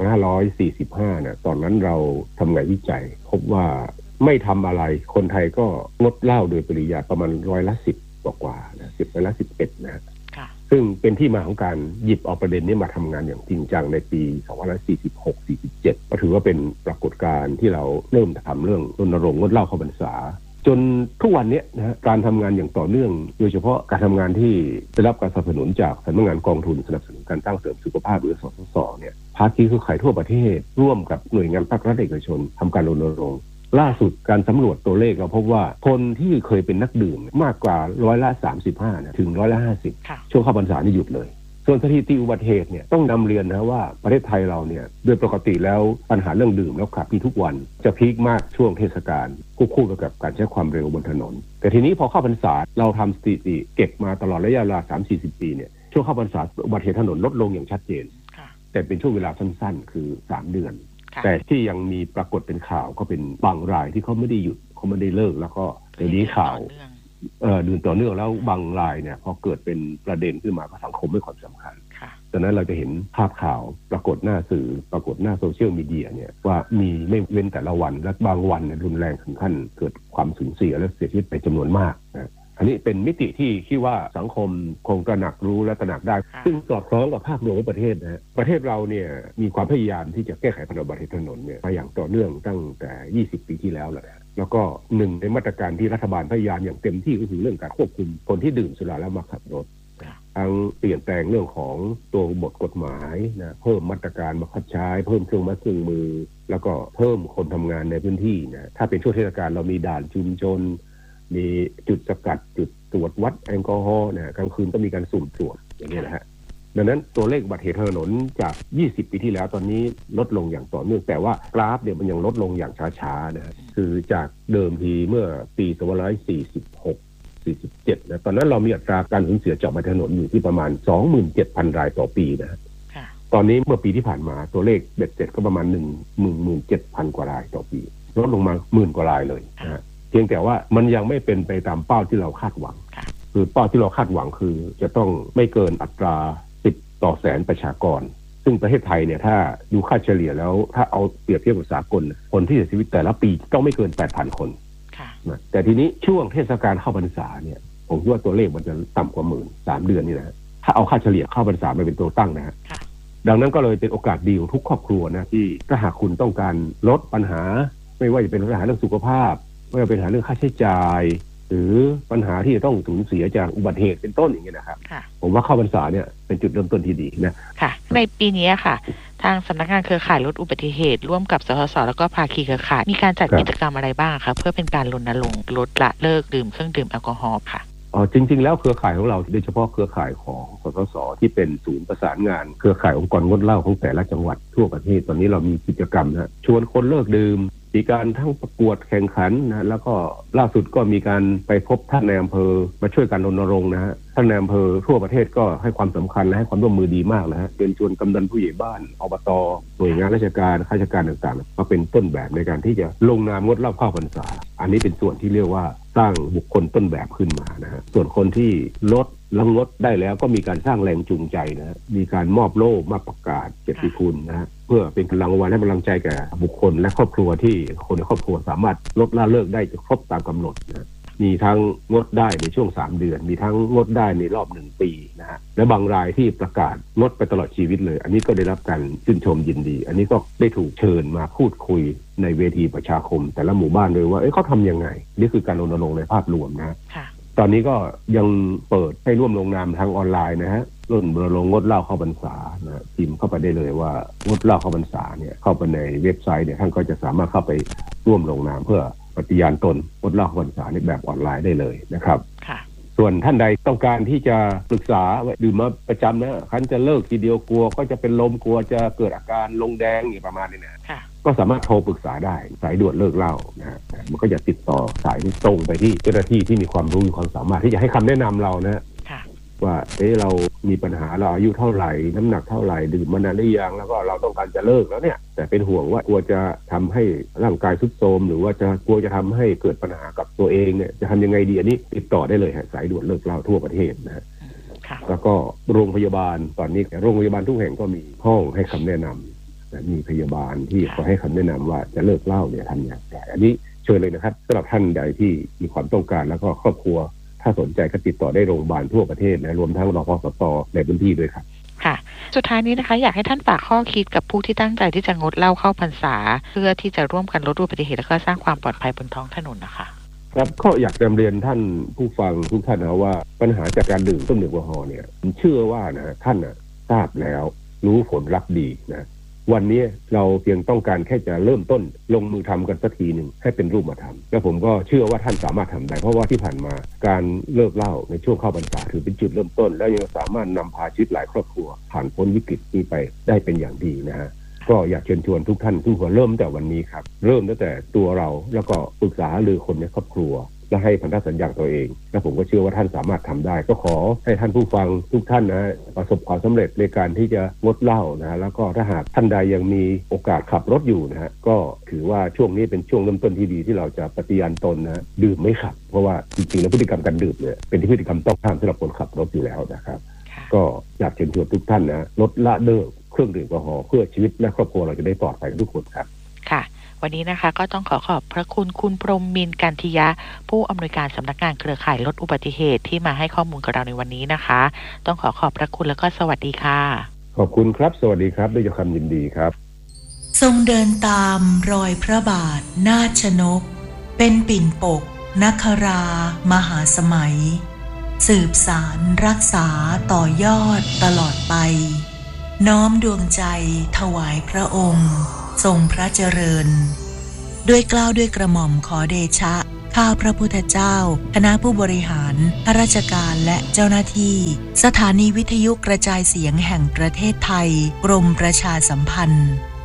2545เนี่ยตอนนั้นเราทำงานวิจัยพบว่าไม่ทำอะไรคนไทยก็งดเหล้าโดยปริยายประมาณ10%กว่าๆนะ11%นะซึ่งเป็นที่มาของการหยิบเอาประเด็นนี้มาทำงานอย่างจริงจังในปี2546-47ก็ถือว่าเป็นปรากฏการณ์ที่เราเริ่มทำเรื่องรณรงค์งดเหล้าเข้าพรรษาจนทุกวันนี้นะฮะการทำงานอย่างต่อเนื่องโดยเฉพาะการทำงานที่ได้รับการสนับสนุนจากสำนักงานกองทุนสนับสนุนการตั้งเสริมสุขภาพหรือสสสเนี่ยภาคีเครือข่ายทั่วประเทศร่วมกับหน่วยงานภาครัฐเอกชนทำการรณรงค์ล่าสุดการสำรวจตัวเลขเราพบว่าคนที่เคยเป็นนักดื่มมากกว่า35%นะถึง50%ช่วงเข้าพรรษานี่หยุดเลยส่วนสถิติอุบัติเหตุเนี่ยต้องนำเรียนนะว่าประเทศไทยเราเนี่ยโดยปกติแล้วปัญหาเรื่องดื่มแล้วขับที่ทุกวันจะพีคมากช่วงเทศกาลควบคู่กับการใช้ความเร็วบนถนนแต่ทีนี้พอเข้าพรรษาเราทำสถิติเก็บมาตลอดระยะเวลา 3-40 ปีเนี่ยช่วงเข้าพรรษาอุบัติเหตุถนนลดลงอย่างชัดเจนแต่เป็นช่วงเวลาสั้นๆคือ3 เดือนแต่ที่ยังมีปรากฏเป็นข่าวก็เป็นบางรายที่เขาไม่ได้หยุดเขาไม่ได้เลิกแล้วก็เดี๋ยวนี้ข่าวดื่มต่อเนื่องแล้วบางรายเนี่ยพอเกิดเป็นประเด็นขึ้นมาก็สังคมให้ความสำคัญดังนั้นเราจะเห็นภาพข่าวปรากฏหน้าสื่อปรากฏหน้าโซเชียลมีเดียเนี่ยว่ามีไม่เว้นแต่ละวันและบางวันเนี่ยรุนแรงถึงขั้นเกิดความสูญเสียและเสียชีวิตไปจำนวนมากนะอันนี้เป็นมิติที่คิดว่าสังคมคงตระหนักรู้และตระหนักได้ซึ่งสอดคล้องกับภาพรวมของประเทศนะประเทศเราเนี่ยมีความพยายามที่จะแก้ไขปัญหาอุบัติเหตุถนนเนี่ยมาอย่างต่อเนื่องตั้งแต่20 ปีที่แล้วแหละแล้วก็หนึ่งในมาตรการที่รัฐบาลพยายามอย่างเต็มที่ก็คือเรื่องการควบคุมคนที่ดื่มสุราแล้วมาขับรถทั้งเปลี่ยนแปลงเรื่องของตัวบทกฎหมายนะเพิ่มมาตรการบังคับใช้เพิ่มเครื่องไม้เครื่องมือแล้วก็เพิ่มคนทำงานในพื้นที่นะถ้าเป็นช่วงเทศกาลเรามีด่านชุมชนมีจุดสกัดจุดตรวจวัดแอลกอฮอล์นะกลางคืนก็มีการสุ่มตรวจอย่างนี้นะฮะดังนั้นตัวเลขอุบัติเหตุทางถนนจาก20ปีที่แล้วตอนนี้ลดลงอย่างต่อเนื่องแต่ว่ากราฟเนี่ยมันยังลดลงอย่างช้าๆนะคือจากเดิมทีเมื่อปี2546-47นะตอนนั้นเรามีอัตราการสูญเสียจากอุบัติเหตุถนนอยู่ที่ประมาณ 27,000 รายต่อปีนะตอนนี้เมื่อปีที่ผ่านมาตัวเลขเบ็ดเสร็จก็ประมาณ 17,000 กว่ารายต่อปีลดลงมา10,000 กว่ารายเลยนะเพียงแต่ว่ามันยังไม่เป็นไปตามเป้าที่เราคาดหวังคือเป้าที่เราคาดหวังคือจะต้องไม่เกินอัตรา10ต่อแสนประชากรซึ่งประเทศไทยเนี่ยถ้าดูค่าเฉลี่ยแล้วถ้าเอาเปรียบเทียบกับสากลคนที่เสียชีวิตแต่ละปีต้องไม่เกิน 8,000 คนนะแต่ทีนี้ช่วงเทศกาลเข้าพรรษาเนี่ยผมคิดว่าตัวเลขมันจะต่ำกว่า 10,000 3 เดือนนี่นะถ้าเอาค่าเฉลี่ยเข้าพรรษามาเป็นตัวตั้งนะฮะดังนั้นก็เลยเป็นโอกาสดีของทุกครอบครัวนะที่ถ้าหากคุณต้องการลดปัญหาไม่ว่าจะเป็นปัญหาเรื่องสุขภาพไม่ว่าเป็นปัญหาเรื่องค่าใช้จ่ายหรือปัญหาที่จะต้องสูญเสียจากอุบัติเหตุเป็นต้นอย่างเงี้ยนะครับผมว่าเข้าพรรษาเนี่ยเป็นจุดเริ่มต้นที่ดีนะค่ะในปีนี้ค่ะทางสำนักงานเครือข่ายลดอุบัติเหตุร่วมกับสสสแล้วก็ภาคีเครือข่ายมีการจัดกิจกรรมอะไรบ้างคะเพื่อเป็นการรณรงค์ลดละเลิกดื่มเครื่องดื่มแอลกอฮอล์ค่ะจริงๆแล้วเครือข่ายของเราโดยเฉพาะเครือข่ายของสสสที่เป็นศูนย์ประสานงานเครือข่ายองค์กรงดเหล้าของแต่ละจังหวัดทั่วประเทศตอนนี้เรามีกิจกรรมนะชวนคนเลิกดื่มมีการทั้งประกวดแข่งขันนะแล้วก็ล่าสุดก็มีการไปพบท่านในอำเภอมาช่วยกันรณรงค์นะฮะท่านในอำเภอทั่วประเทศก็ให้ความสำคัญและให้ความร่วมมือดีมากนะฮะเชิญชวนกำนันผู้ใหญ่บ้านอบตหน่วยงานราชการข้าราชการต่างๆมาเป็นต้นแบบในการที่จะลงนามงดเหล้าเข้าพรรษาอันนี้เป็นส่วนที่เรียกว่าสร้างบุคคลต้นแบบขึ้นมานะฮะส่วนคนที่ลดแล้วงดได้แล้วก็มีการสร้างแรงจูงใจนะมีการมอบโล่มาประกาศเกียรติคุณนะฮะเพื่อเป็นรางวัลให้กำลังใจแก่บุคคลและครอบครัวที่คนในครอบครัวสามารถลดละเลิกได้ครบตามกำหนดนะมีทั้งงดได้ในช่วง3 เดือนมีทั้งงดได้ในรอบ1 ปีนะฮะและบางรายที่ประกาศงดไปตลอดชีวิตเลยอันนี้ก็ได้รับการชื่นชมยินดีอันนี้ก็ได้ถูกเชิญมาพูดคุยในเวทีประชาคมแต่ละหมู่บ้านเลยว่าเขาทำยังไงนี่คือการรณรงค์ในภาพรวมนะตอนนี้ก็ยังเปิดให้ร่วมลงนามทางออนไลน์นะฮะรณรงค์งดเหล้าเข้าพรรษานะพิมพ์เข้าไปได้เลยว่างดเหล้าเข้าพรรษาเนี่ยเข้าไปในเว็บไซต์เนี่ยท่านก็จะสามารถเข้าไปร่วมลงนามเพื่อปฏิญาณตนงดเหล้าเข้าพรรษาในแบบออนไลน์ได้เลยนะครับส่วนท่านใดต้องการที่จะปรึกษาดื่มมาประจำนะคันจะเลิกทีเดียวกลัวก็จะเป็นลมกลัวจะเกิดอาการลงแดงอย่างประมาณนี้นะก็สามารถโทรปรึกษาได้สายด่วนเลิกเหล้านะมันก็จะติดต่อสายตรงไปที่เจ้าหน้าที่ที่มีความรู้มีความสามารถที่จะให้คำแนะนำเรานะว่าเรามีปัญหาเราอายุเท่าไหร่น้ำหนักเท่าไหร่ดื่มมานานหรือยังแล้วก็เราต้องการจะเลิกแล้วเนี่ยแต่เป็นห่วงว่ากลัวจะทำให้ร่างกายทรุดโทรมหรือว่าจะกลัวจะทำให้เกิดปัญหากับตัวเองเนี่ยจะทำยังไงดีอันนี้ติดต่อได้เลยฮะสายด่วนเลิกเหล้าทั่วประเทศนะแล้วก็โรงพยาบาลตอนนี้โรงพยาบาลทุกแห่งก็มีห้องให้คำแนะนำมีพยาบาลที่เขาให้คำแนะนำว่าจะเลิกเหล้าเนี่ยทำอย่างไรอันนี้เชิญเลยนะครับสำหรับท่านใดที่มีความต้องการแล้วก็ครอบครัวถ้าสนใจก็ติดต่อได้โรงพยาบาลทั่วประเทศนะรวมทั้งรพสตในพื้นที่ด้วยครับค่ะสุดท้ายนี้นะคะอยากให้ท่านฝากข้อคิดกับผู้ที่ตั้งใจที่จะงดเหล้าเข้าพรรษาเพื่อที่จะร่วมกันลดอุบัติเหตุและก็สร้างความปลอดภัยบนท้องถนนนะคะครับก็อยากจะเรียนท่านผู้ฟังทุกท่านนะว่าปัญหาจากการดื่มเครื่องดื่มแอลกอฮอล์เนี่ยผมเชื่อว่านะท่านทราบแล้วรู้ผลลัพธ์ดีนะวันนี้เราเพียงต้องการแค่จะเริ่มต้นลงมือทำกันสักทีหนึ่งให้เป็นรูปธรรมและผมก็เชื่อว่าท่านสามารถทำได้เพราะว่าที่ผ่านมาการเลิกเหล้าในช่วงเข้าพรรษาถือเป็นจุดเริ่มต้นและยังสามารถนำพาชีวิตหลายครอบครัวผ่านพ้นวิกฤตนี้ไปได้เป็นอย่างดีนะฮะก็อยากเชิญชวนทุกท่านทุกคนเริ่มแต่วันนี้ครับเริ่มตั้งแต่ตัวเราแล้วก็ปรึกษาหรือคนในครอบครัวและให้พันธสัญญาตัวเองและผมก็เชื่อว่าท่านสามารถทำได้ก็ขอให้ท่านผู้ฟังทุกท่านนะประสบความสำเร็จในการที่จะงดเหล้านะแล้วก็ถ้าหากท่านใดยังมีโอกาสขับรถอยู่นะฮะก็ถือว่าช่วงนี้เป็นช่วงเริ่มต้นที่ดีที่เราจะปฏิญาณตนนะดื่มไม่ขับเพราะว่าจริงๆแล้วพฤติกรรมการดื่มเนี่ยเป็นพฤติกรรมต้องห้ามสำหรับคนขับรถอยู่แล้วนะครับก็อยากเชิญชวนทุกท่านนะลดละเลิกเครื่องดื่มแอลกอฮอล์เพื่อชีวิตและครอบครัวเราจะได้ปลอดภัยทุกคนครับค่ะวันนี้นะคะก็ต้องขอบพระคุณคุณพรหมมินทร์กันทิยะผู้อำนวยการสำนักงานเครือข่ายลดอุบัติเหตุที่มาให้ข้อมูลกับเราในวันนี้นะคะต้องขอบพระคุณแล้วก็สวัสดีค่ะขอบคุณครับสวัสดีครับด้วยความยินดีครับทรงเดินตามรอยพระบาทนาชนกเป็นปิ่นปกนครา มหาสมัยสืบสารรักษาต่อยอดตลอดไปน้อมดวงใจถวายพระองค์ทรงพระเจริญด้วยเกล้าด้วยกระหม่อมขอเดชะข้าพระพุทธเจ้าคณะผู้บริหารข้าราชการและเจ้าหน้าที่สถานีวิทยุกระจายเสียงแห่งประเทศไทยกรมประชาสัมพันธ์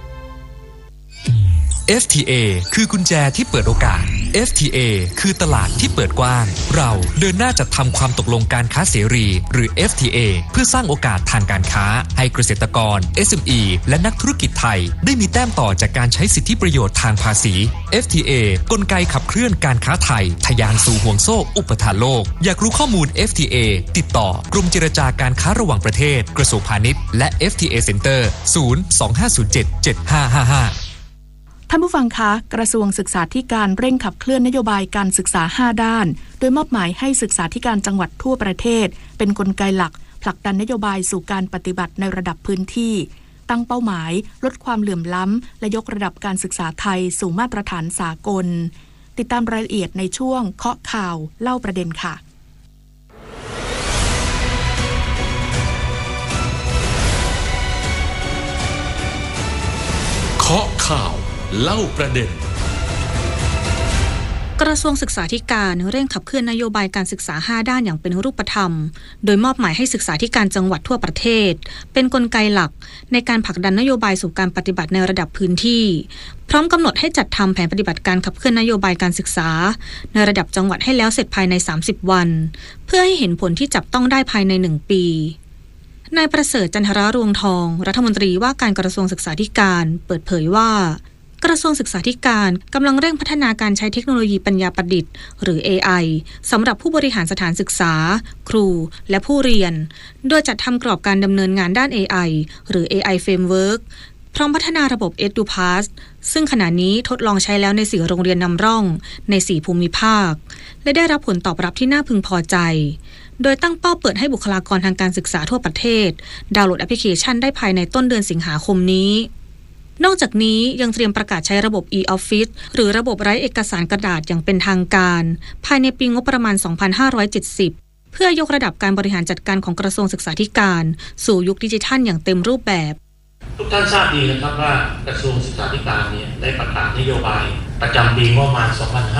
FTA คือกุญแจที่เปิดโอกาส FTA คือตลาดที่เปิดกว้างเราเดินหน้าจัดทำความตกลงการค้าเสรีหรือ FTA เพื่อสร้างโอกาสทางการค้าให้เกษตรกร SME และนักธุรกิจไทยได้มีแต้มต่อจากการใช้สิทธิประโยชน์ทางภาษี FTA กลไกขับเคลื่อนการค้าไทยทะยานสู่ห่วงโซ่อุปทานโลกอยากรู้ข้อมูล FTA ติดต่อกรมเจรจาการค้าระหว่างประเทศกระทรวงพาณิชย์และ FTA Center 025077555 ท่านผู้ฟังคะกระทรวงศึกษาธิการเร่งขับเคลื่อนนโยบายการศึกษา5ด้านโดยมอบหมายให้ศึกษาธิการจังหวัดทั่วประเทศเป็นกลไกหลักผลักดันนโยบายสู่การปฏิบัติในระดับพื้นที่ตั้งเป้าหมายลดความเหลื่อมล้ำและยกระดับการศึกษาไทยสู่มาตรฐานสากลติดตามรายละเอียดในช่วงเคาะข่าวเล่าประเด็นค่ะเคาะข่าวเล่าประเด็นกระทรวงศึกษาธิการเร่งขับเคลื่อนนโยบายการศึกษา5ด้านอย่างเป็นรูปธรรมโดยมอบหมายให้ศึกษาธิการจังหวัดทั่วประเทศเป็นกลไกหลักในการผลักดันนโยบายสู่การปฏิบัติในระดับพื้นที่พร้อมกำหนดให้จัดทำแผนปฏิบัติการขับเคลื่อนนโยบายการศึกษาในระดับจังหวัดให้แล้วเสร็จภายใน30วันเพื่อให้เห็นผลที่จับต้องได้ภายใน1ปีนายประเสริฐจันทรารวงทองรัฐมนตรีว่าการกระทรวงศึกษาธิการเปิดเผยว่ากระทรวงศึกษาธิการกำลังเร่งพัฒนาการใช้เทคโนโลยีปัญญาประดิษฐ์หรือ AI สำหรับผู้บริหารสถานศึกษาครูและผู้เรียนโดยจัดทำกรอบการดำเนินงานด้าน AI หรือ AI Framework พร้อมพัฒนาระบบ EduPass ซึ่งขณะนี้ทดลองใช้แล้วใน4โรงเรียนนำร่องใน4ภูมิภาคและได้รับผลตอบรับที่น่าพึงพอใจโดยตั้งเป้าเปิดให้บุคลากรทางการศึกษาทั่วประเทศดาวน์โหลดแอปพลิเคชันได้ภายในต้นเดือนสิงหาคมนี้นอกจากนี้ยังเตรียมประกาศใช้ระบบ e-office หรือระบบไร้เอกสารกระดาษอย่างเป็นทางการภายในปีงบประมาณ 2570 เพื่อยกระดับการบริหารจัดการของกระทรวงศึกษาธิการสู่ยุคดิจิทัลอย่างเต็มรูปแบบทุกท่านทราบดีนะครับว่ากระทรวงศึกษาธิการเนี่ยได้ประกาศนโยบายประจำปีงบประมาณ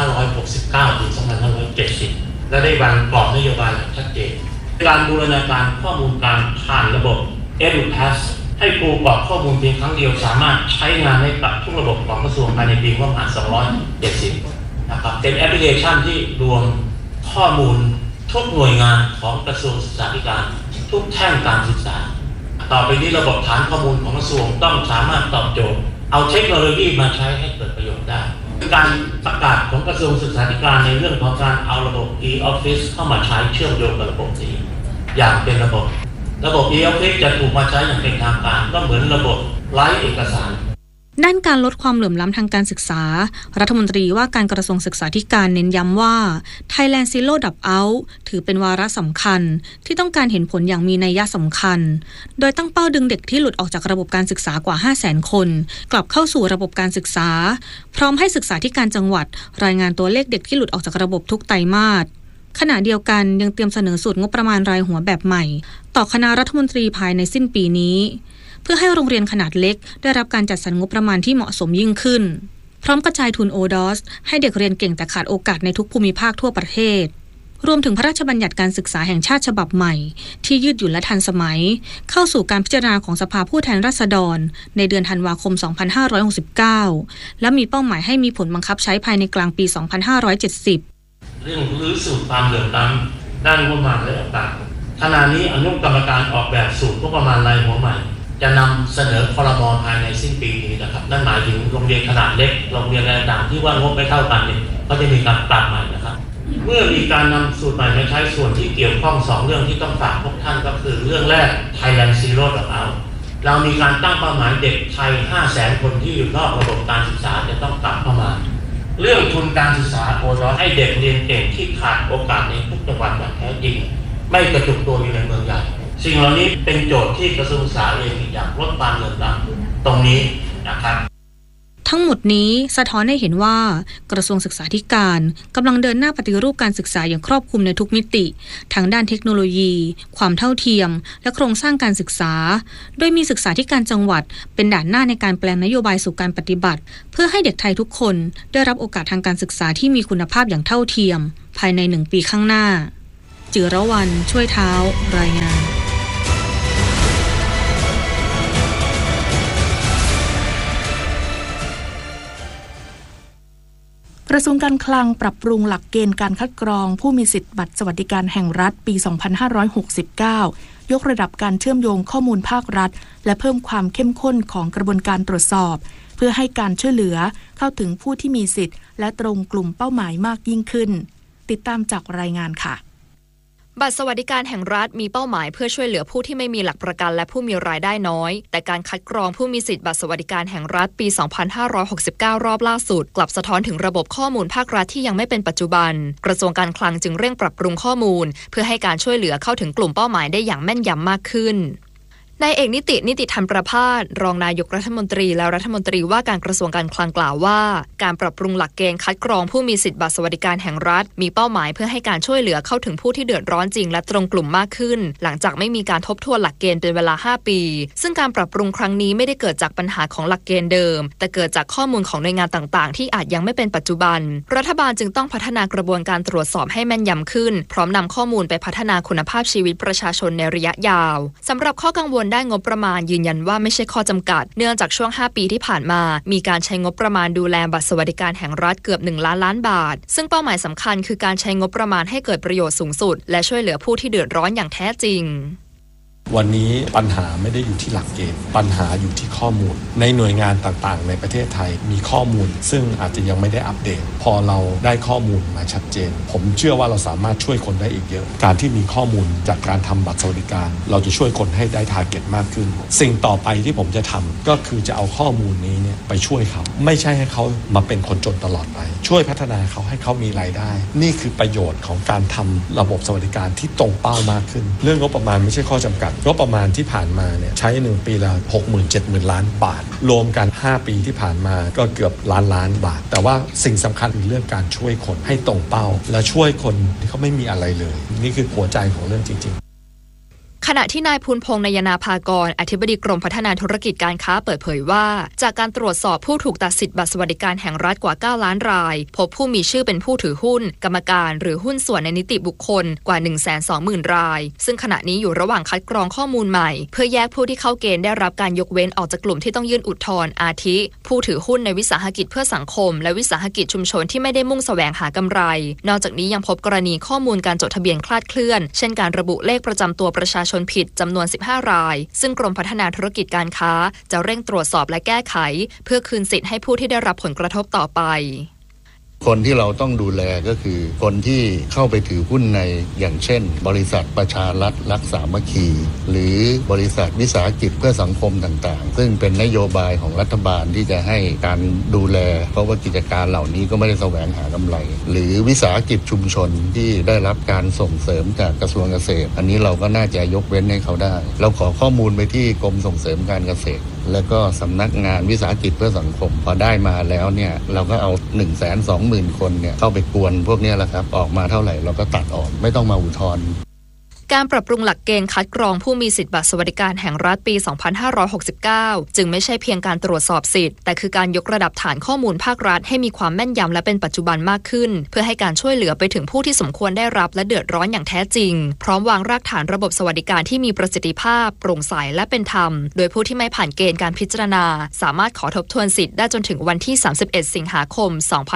2569 ถึง 2570 และได้วางกรอบนโยบายอย่างชัดเจนการบูรณาการข้อมูลการผ่านระบบ EduPassให้ครูกรอกข้อมูลเพียงครั้งเดียวสามารถใช้งานได้กับทุกระบบของกระทรวงภายในปีงบประมาณ 270 นะครับเป็นแอปพลิเคชันที่รวมข้อมูลทุกหน่วยงานของกระทรวงศึกษาธิการทุกแท่งการศึกษาต่อไปนี้ระบบฐานข้อมูลของกระทรวงต้องสามารถตอบโจทย์เอาเทคโนโลยีมาใช้ให้เกิดประโยชน์ได้การประกาศของกระทรวงศึกษาธิการในเรื่องของการเอาระบบ e-office เข้ามาใช้เชื่อมโยงกับระบบนี้อย่างเป็นระบบ e-office จะถูกมาใช้อย่างเป็นทางการก็เหมือนระบบไร้เอกสารด้านการลดความเหลื่อมล้ำทางการศึกษารัฐมนตรีว่าการกระทรวงศึกษาธิการเน้นย้ำว่า Thailand Zero Dropout ถือเป็นวาระสำคัญที่ต้องการเห็นผลอย่างมีนัยสำคัญโดยตั้งเป้าดึงเด็กที่หลุดออกจากระบบการศึกษากว่า 500,000 คนกลับเข้าสู่ระบบการศึกษาพร้อมให้ศึกษาธิการจังหวัดรายงานตัวเลขเด็กที่หลุดออกจากระบบทุกไตรมาสขณะเดียวกันยังเตรียมเสนอสูตรงบประมาณรายหัวแบบใหม่ต่อคณะรัฐมนตรีภายในสิ้นปีนี้เพื่อให้โรงเรียนขนาดเล็กได้รับการจัดสรรงบประมาณที่เหมาะสมยิ่งขึ้นพร้อมกระจายทุน ODOS ให้เด็กเรียนเก่งแต่ขาดโอกาสในทุกภูมิภาคทั่วประเทศรวมถึงพระราชบัญญัติการศึกษาแห่งชาติฉบับใหม่ที่ยืดหยุ่นและทันสมัยเข้าสู่การพิจารณาของสภาผู้แทนราษฎรในเดือนธันวาคม 2569 และมีเป้าหมายให้มีผลบังคับใช้ภายในกลางปี 2570 เรื่องรื้อสูตรความเหลื่อมล้ำด้านงบประมาณและต่างๆขณะนี้อนุกรรมการออกแบบสูตรงบประมาณรายหัวใหม่จะนำเสนอครม.ภายในสิ้นปีนี้นะครับนั่นหมายถึงโรงเรียนขนาดเล็กโรงเรียนต่างๆที่ว่างบไม่เท่ากันเนี่ยก็จะมีการปรับใหม่นะครับเมื่อมีการนำสูตรใหม่มาใช้ส่วนที่เกี่ยวข้อง2เรื่องที่ต้องฝากพวกท่านก็คือเรื่องแรก Thailand Zero Dropout เรามีการตั้งเป้าหมายเด็กไทย 500,000 คนที่อยู่นอกระบบการศึกษาจะต้องกลับเข้ามาเรื่องทุนการศึกษาโอดอให้เด็กเรียนเก่งที่ขาดโอกาสในทุกจังหวัดอย่างแท้จริงไม่กระจุกตัวอยู่ในเมืองใหญ่สิ่งเหล่านี้เป็นโจทย์ที่กระทรวงศึกษาเองอยากลดความเหลื่อมล้ำตรงนี้นะครับทั้งหมดนี้สะท้อนให้เห็นว่ากระทรวงศึกษาธิการกำลังเดินหน้าปฏิรูปการศึกษาอย่างครอบคลุมในทุกมิติทั้งด้านเทคโนโลยีความเท่าเทียมและโครงสร้างการศึกษาโดยมีศึกษาธิการจังหวัดเป็นด่านหน้าในการแปลงนโยบายสู่การปฏิบัติเพื่อให้เด็กไทยทุกคนได้รับโอกาสทางการศึกษาที่มีคุณภาพอย่างเท่าเทียมภายใน1 ปีข้างหน้าจิรวรรณช่วยเท้ารายงานกระทรวงการคลังปรับปรุงหลักเกณฑ์การคัดกรองผู้มีสิทธิบัตรสวัสดิการแห่งรัฐปี 2569 ยกระดับการเชื่อมโยงข้อมูลภาครัฐและเพิ่มความเข้มข้นของกระบวนการตรวจสอบเพื่อให้การช่วยเหลือเข้าถึงผู้ที่มีสิทธิ์และตรงกลุ่มเป้าหมายมากยิ่งขึ้นติดตามจากรายงานค่ะบัตรสวัสดิการแห่งรัฐมีเป้าหมายเพื่อช่วยเหลือผู้ที่ไม่มีหลักประกันและผู้มีรายได้น้อยแต่การคัดกรองผู้มีสิทธิบัตรสวัสดิการแห่งรัฐปี 2569 รอบล่าสุดกลับสะท้อนถึงระบบข้อมูลภาครัฐที่ยังไม่เป็นปัจจุบันกระทรวงการคลังจึงเร่งปรับปรุงข้อมูลเพื่อให้การช่วยเหลือเข้าถึงกลุ่มเป้าหมายได้อย่างแม่นยำมากขึ้นนายเอกนิติธรรมประภาสรองนายกรัฐมนตรีและรัฐมนตรีว่าการกระทรวงการคลังกล่าวว่าการปรับปรุงหลักเกณฑ์คัดกรองผู้มีสิทธิบัตรสวัสดิการแห่งรัฐมีเป้าหมายเพื่อให้การช่วยเหลือเข้าถึงผู้ที่เดือดร้อนจริงและตรงกลุ่มมากขึ้นหลังจากไม่มีการทบทวนหลักเกณฑ์เป็นเวลา5 ปีซึ่งการปรับปรุงครั้งนี้ไม่ได้เกิดจากปัญหาของหลักเกณฑ์เดิมแต่เกิดจากข้อมูลของหน่วยงานต่างๆที่อาจยังไม่เป็นปัจจุบันรัฐบาลจึงต้องพัฒนากระบวนการตรวจสอบให้แม่นยำขึ้นพร้อมนำข้อมูลไปพัฒนาคุณภาพชีวิตประชาชนในระยะยาวสำหรับข้อกังวลด้านงบประมาณยืนยันว่าไม่ใช่ข้อจำกัดเนื่องจากช่วง5 ปีที่ผ่านมามีการใช้งบประมาณดูแลบัตรสวัสดิการแห่งรัฐเกือบ1 ล้านล้านบาทซึ่งเป้าหมายสำคัญคือการใช้งบประมาณให้เกิดประโยชน์สูงสุดและช่วยเหลือผู้ที่เดือดร้อนอย่างแท้จริงวันนี้ปัญหาไม่ได้อยู่ที่หลักเกณฑ์ปัญหาอยู่ที่ข้อมูลในหน่วยงานต่างๆในประเทศไทยมีข้อมูลซึ่งอาจจะยังไม่ได้อัปเดตพอเราได้ข้อมูลมาชัดเจนผมเชื่อว่าเราสามารถช่วยคนได้อีกเยอะการที่มีข้อมูลจากการทำบัตรสวัสดิการเราจะช่วยคนให้ได้ทาร์เก็ตมากขึ้นสิ่งต่อไปที่ผมจะทำก็คือจะเอาข้อมูลนี้เนี่ยไปช่วยเขาไม่ใช่ให้เขามาเป็นคนจนตลอดไปช่วยพัฒนาเขาให้เขามีรายได้นี่คือประโยชน์ของการทำระบบสวัสดิการที่ตรงเป้ามากขึ้นเรื่องงบประมาณไม่ใช่ข้อจำกัดงบประมาณที่ผ่านมาเนี่ยใช้1 ปีละ 60,000-70,000 ล้านบาทรวมกัน5 ปีที่ผ่านมาก็เกือบล้านบาทแต่ว่าสิ่งสำคัญคือเรื่องการช่วยคนให้ตรงเป้าและช่วยคนที่เขาไม่มีอะไรเลยนี่คือหัวใจของเรื่องจริงๆขณะที่นายภูลพงษ์นายนาภากรอธิบดีกรมพัฒนาธุรกิจการค้าเปิดเผยว่าจากการตรวจสอบผู้ถูกตัดสิทธิ์บัตรสวัสดิการแห่งรัฐกว่า9 ล้านรายพบผู้มีชื่อเป็นผู้ถือหุ้นกรรมการหรือหุ้นส่วนในนิติบุคคลกว่า 120,000 รายซึ่งขณะนี้อยู่ระหว่างคัดกรองข้อมูลใหม่เพื่อแยกผู้ที่เข้าเกณฑ์ได้รับการยกเว้นออกจากกลุ่มที่ต้องยื่นอุทธรณ์อาทิผู้ถือหุ้นในวิสาหกิจเพื่อสังคมและวิสาหกิจชุมชนที่ไม่ได้มุ่งแสวงหากำไรนอกจากนี้ยังพบกรณีข้อมูลการจดทะเบียนคลาดเคลื่อนเช่นการระบุเลขประจำตัวประชาชนผิดจำนวน15 รายซึ่งกรมพัฒนาธุรกิจการค้าจะเร่งตรวจสอบและแก้ไขเพื่อคืนสิทธิ์ให้ผู้ที่ได้รับผลกระทบต่อไปคนที่เราต้องดูแลก็คือคนที่เข้าไปถือหุ้นในอย่างเช่นบริษัทประชารัฐรักสามัคคีหรือบริษัทวิสาหกิจเพื่อสังคมต่างๆซึ่งเป็นนโยบายของรัฐบาลที่จะให้การดูแลเพราะว่ากิจการเหล่านี้ก็ไม่ได้แสวงหากำไรหรือวิสาหกิจชุมชนที่ได้รับการส่งเสริมจากกระทรวงเกษตรอันนี้เราก็น่าจะยกเว้นให้เขาได้เราขอข้อมูลไปที่กรมส่งเสริมการเกษตรแล้วก็สำนักงานวิสาหกิจเพื่อสังคมพอได้มาแล้วเนี่ยเราก็เอา 120,000 คนเนี่ยเข้าไปกวนพวกนี้แหละครับออกมาเท่าไหร่เราก็ตัดออกไม่ต้องมาอุทธรณ์การปรับปรุงหลักเกณฑ์คัดกรองผู้มีสิทธิบัตรสวัสดิการแห่งรัฐปี 2569 จึงไม่ใช่เพียงการตรวจสอบสิทธิ์แต่คือการยกระดับฐานข้อมูลภาครัฐให้มีความแม่นยำและเป็นปัจจุบันมากขึ้นเพื่อให้การช่วยเหลือไปถึงผู้ที่สมควรได้รับและเดือดร้อนอย่างแท้จริงพร้อมวางรากฐานระบบสวัสดิการที่มีประสิทธิภาพโปร่งใสและเป็นธรรมโดยผู้ที่ไม่ผ่านเกณฑ์การพิจารณาสามารถขอทบทวนสิทธิ์ได้จนถึงวันที่ 31 สิงหาคม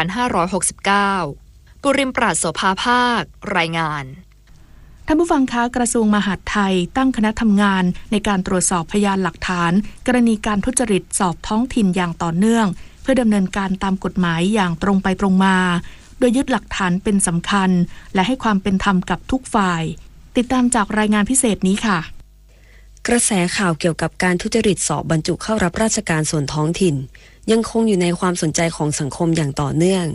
2569 ปุริมปราศโสภาภาครายงานท่านผู้ฟังคะกระทรวงมหาดไทยตั้งคณะทำงานในการตรวจสอบพยานหลักฐานกรณีการทุจริตสอบท้องถิ่นอย่างต่อเนื่องเพื่อดำเนินการตามกฎหมายอย่างตรงไปตรงมาโดยยึดหลักฐานเป็นสำคัญและให้ความเป็นธรรมกับทุกฝ่ายติดตามจากรายงานพิเศษนี้ค่ะกระแสข่าวเกี่ยวกับการทุจริตสอบบรรจุเข้ารับราชการส่วนท้องถิ่นยังคงอยู่ในความสนใจของสังคมอย่างต่อเนื่อง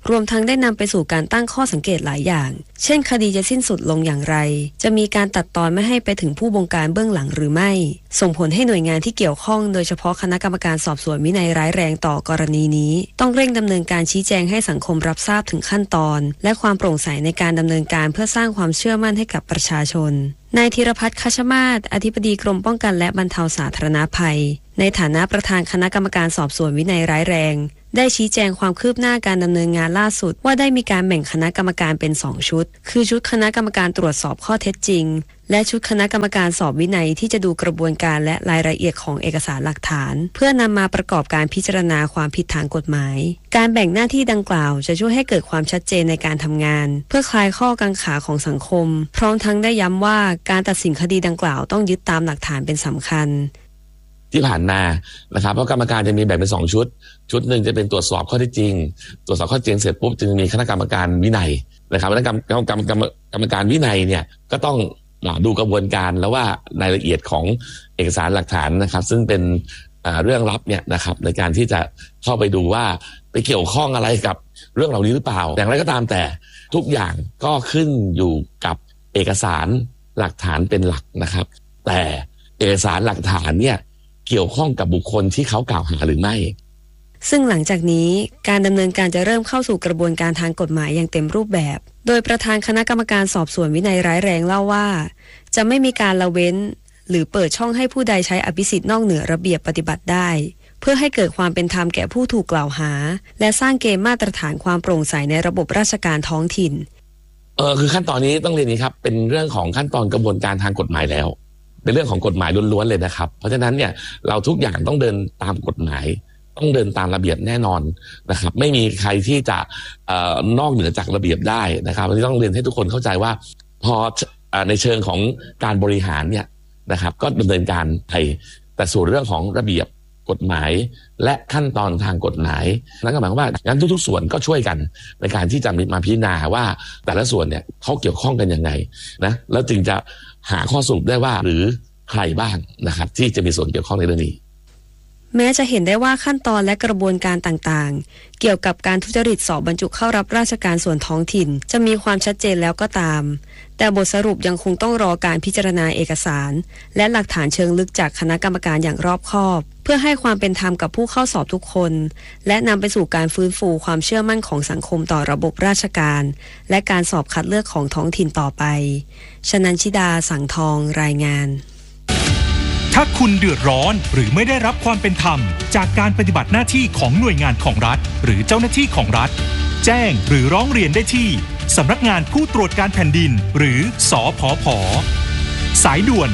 รวมทั้งได้นำไปสู่การตั้งข้อสังเกตหลายอย่างเช่นคดีจะสิ้นสุดลงอย่างไรจะมีการตัดตอนไม่ให้ไปถึงผู้บงการเบื้องหลังหรือไม่ส่งผลให้หน่วยงานที่เกี่ยวข้องโดยเฉพาะคณะกรรมการสอบสวนวินัยร้ายแรงต่อกรณีนี้ต้องเร่งดำเนินการชี้แจงให้สังคมรับทราบถึงขั้นตอนและความโปร่งใสในการดำเนินการเพื่อสร้างความเชื่อมั่นให้กับประชาชนนายธีรพัฒน์ คัชมาศอธิบดีกรมป้องกันและบรรเทาสาธารณภัยในฐานะประธานคณะกรรมการสอบสวนวินัยร้ายแรงได้ชี้แจงความคืบหน้าการดำเนินงานล่าสุดว่าได้มีการแบ่งคณะกรรมการเป็น2ชุดคือชุดคณะกรรมการตรวจสอบข้อเท็จจริงและชุดคณะกรรมการสอบวินัยที่จะดูกระบวนการและรายละเอียดของเอกสารหลักฐานเพื่อนำมาประกอบการพิจารณาความผิดทางกฎหมายการแบ่งหน้าที่ดังกล่าวจะช่วยให้เกิดความชัดเจนในการทำงานเพื่อคลายข้อกังขาของสังคมพร้อมทั้งได้ย้ำว่าการตัดสินคดีดังกล่าวต้องยึดตามหลักฐานเป็นสำคัญที่ผ่านมานะครับเพราะกรรมการจะมีแบ่งเป็น2ชุดหนึ่งจะเป็นตรวจสอบข้อเท็จจริงตรวจสอบข้อเท็จจริงเสร็จปุ๊บจึงมีคณะกรรมการวินัยนะครับคณะกรรมการวินัยเนี่ยก็ต้องดูกระบวนการแล้วว่ารายละเอียดของเอกสารหลักฐานนะครับซึ่งเป็นเรื่องลับเนี่ยนะครับในการที่จะเข้าไปดูว่าไปเกี่ยวข้องอะไรกับเรื่องเหล่านี้หรือเปล่าอย่างไรก็ตามแต่ทุกอย่างก็ขึ้นอยู่กับเอกสารหลักฐานเป็นหลักนะครับแต่เอกสารหลักฐานเนี่ยเกี่ยวข้องกับบุคคลที่เขากล่าวหาหรือไม่ซึ่งหลังจากนี้การดำเนินการจะเริ่มเข้าสู่กระบวนการทางกฎหมายอย่างเต็มรูปแบบโดยประธานคณะกรรมการสอบสวนวินัยร้ายแรงเล่าว่าจะไม่มีการละเว้นหรือเปิดช่องให้ผู้ใดใช้อภิสิทธิ์นอกเหนือระเบียบปฏิบัติได้เพื่อให้เกิดความเป็นธรรมแก่ผู้ถูกกล่าวหาและสร้างเกณฑ์มาตรฐานความโปร่งใสในระบบราชการท้องถิ่นคือขั้นตอนนี้ต้องเรียนนี้ครับเป็นเรื่องของขั้นตอนกระบวนการทางกฎหมายแล้วเป็นเรื่องของกฎหมายล้วนๆเลยนะครับเพราะฉะนั้นเนี่ยเราทุกอย่างต้องเดินตามกฎหมายต้องเดินตามระเบียบแน่นอนนะครับไม่มีใครที่จะนอกเหนือจากระเบียบได้นะครับวันนี้ต้องเรียนให้ทุกคนเข้าใจว่าพอในเชิงของการบริหารเนี่ยนะครับก็ดำเนินการไปแต่ส่วนเรื่องของระเบียบกฎหมายและขั้นตอนทางกฎหมายนั่นก็หมายความว่างั้นทุกๆส่วนก็ช่วยกันในการที่จะมาพิจารณาว่าแต่ละส่วนเนี่ยเขาเกี่ยวข้องกันยังไงนะแล้วจึงจะหาข้อสรุปได้ว่าหรือใครบ้างนะครับที่จะมีส่วนเกี่ยวข้องในเรื่องนี้แม้จะเห็นได้ว่าขั้นตอนและกระบวนการต่างๆเกี่ยวกับการทุจริตสอบบรรจุเข้ารับราชการส่วนท้องถิ่นจะมีความชัดเจนแล้วก็ตามแต่บทสรุปยังคงต้องรอการพิจารณาเอกสารและหลักฐานเชิงลึกจากคณะกรรมการอย่างรอบคอบเพื่อให้ความเป็นธรรมกับผู้เข้าสอบทุกคนและนำไปสู่การฟื้นฟูความเชื่อมั่นของสังคมต่อระบบราชการและการสอบคัดเลือกของท้องถิ่นต่อไปชนันชิดาสังทองรายงานถ้าคุณเดือดร้อนหรือไม่ได้รับความเป็นธรรมจากการปฏิบัติหน้าที่ของหน่วยงานของรัฐหรือเจ้าหน้าที่ของรัฐแจ้งหรือร้องเรียนได้ที่สำนักงานผู้ตรวจการแผ่นดินหรือสผผ.สายด่วน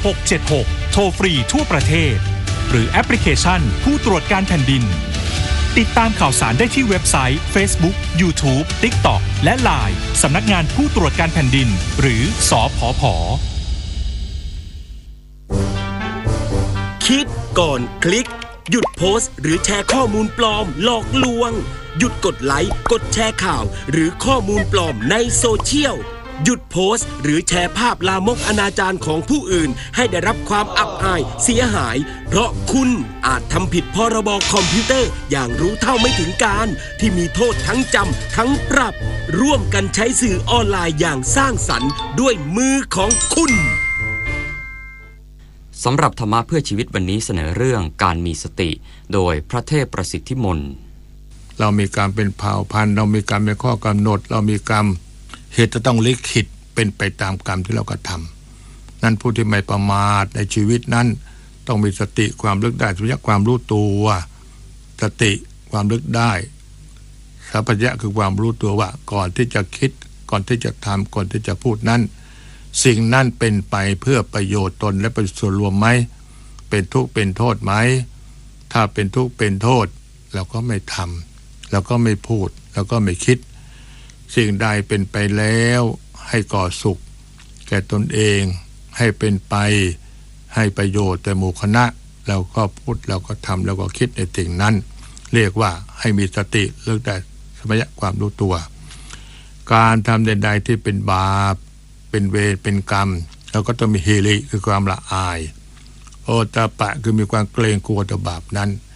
1676โทรฟรีทั่วประเทศหรือแอปพลิเคชันผู้ตรวจการแผ่นดินติดตามข่าวสารได้ที่เว็บไซต์ Facebook YouTube TikTok และ LINE สำนักงานผู้ตรวจการแผ่นดินหรือสผผ. คิดก่อนคลิกหยุดโพสต์หรือแชร์ข้อมูลปลอมหลอกลวงหยุดกดไลค์กดแชร์ข่าวหรือข้อมูลปลอมในโซเชียลหยุดโพสต์หรือแชร์ภาพลามกอนาจารของผู้อื่นให้ได้รับความอับอายเสียหายเพราะคุณอาจทำผิดพรบคอมพิวเตอร์อย่างรู้เท่าไม่ถึงการที่มีโทษทั้งจำทั้งปรับร่วมกันใช้สื่อออนไลน์อย่างสร้างสรรค์ด้วยมือของคุณสำหรับธรรมะเพื่อชีวิตวันนี้เสนอเรื่องการมีสติโดยพระเทพประสิทธิมนต์เรามีกรรมเป็นเผ่าพันธุ์เรามีกรรมเป็นข้อกำหนดเรามีกรรมเหตุจะต้องลิขิตเป็นไปตามกรรมที่เรากระทำนั้นผู้ที่ไม่ประมาทในชีวิตนั้นต้องมีสติความลึกได้สัมปชัญญะความรู้ตัวสติความลึกได้สัมปชัญญะคือความรู้ตัวว่าก่อนที่จะคิดก่อนที่จะทำก่อนที่จะพูดนั้นสิ่งนั้นเป็นไปเพื่อประโยชน์ตนและประโยชน์ส่วนรวมไหมเป็นทุกข์เป็นโทษไหมถ้าเป็นทุกข์เป็นโทษเราก็ไม่ทำเราก็ไม่พูดเราก็ไม่คิดสิ่งใดเป็นไปแล้วให้ก่อสุขแก่ตนเองให้เป็นไปให้ประโยชน์แต่หมู่คณะเราก็พูดเราก็ทำเราก็คิดในสิ่งนั้นเรียกว่าให้มีสติเลิกได้สัมปชัญญะความรู้ตัวการทำใดๆที่เป็นบาปเป็นเวรเป็นกรรมเราก็ต้องมีฮิริคือความละอายโอตปะคือมีความเกรงกลัวต่อบาปนั้น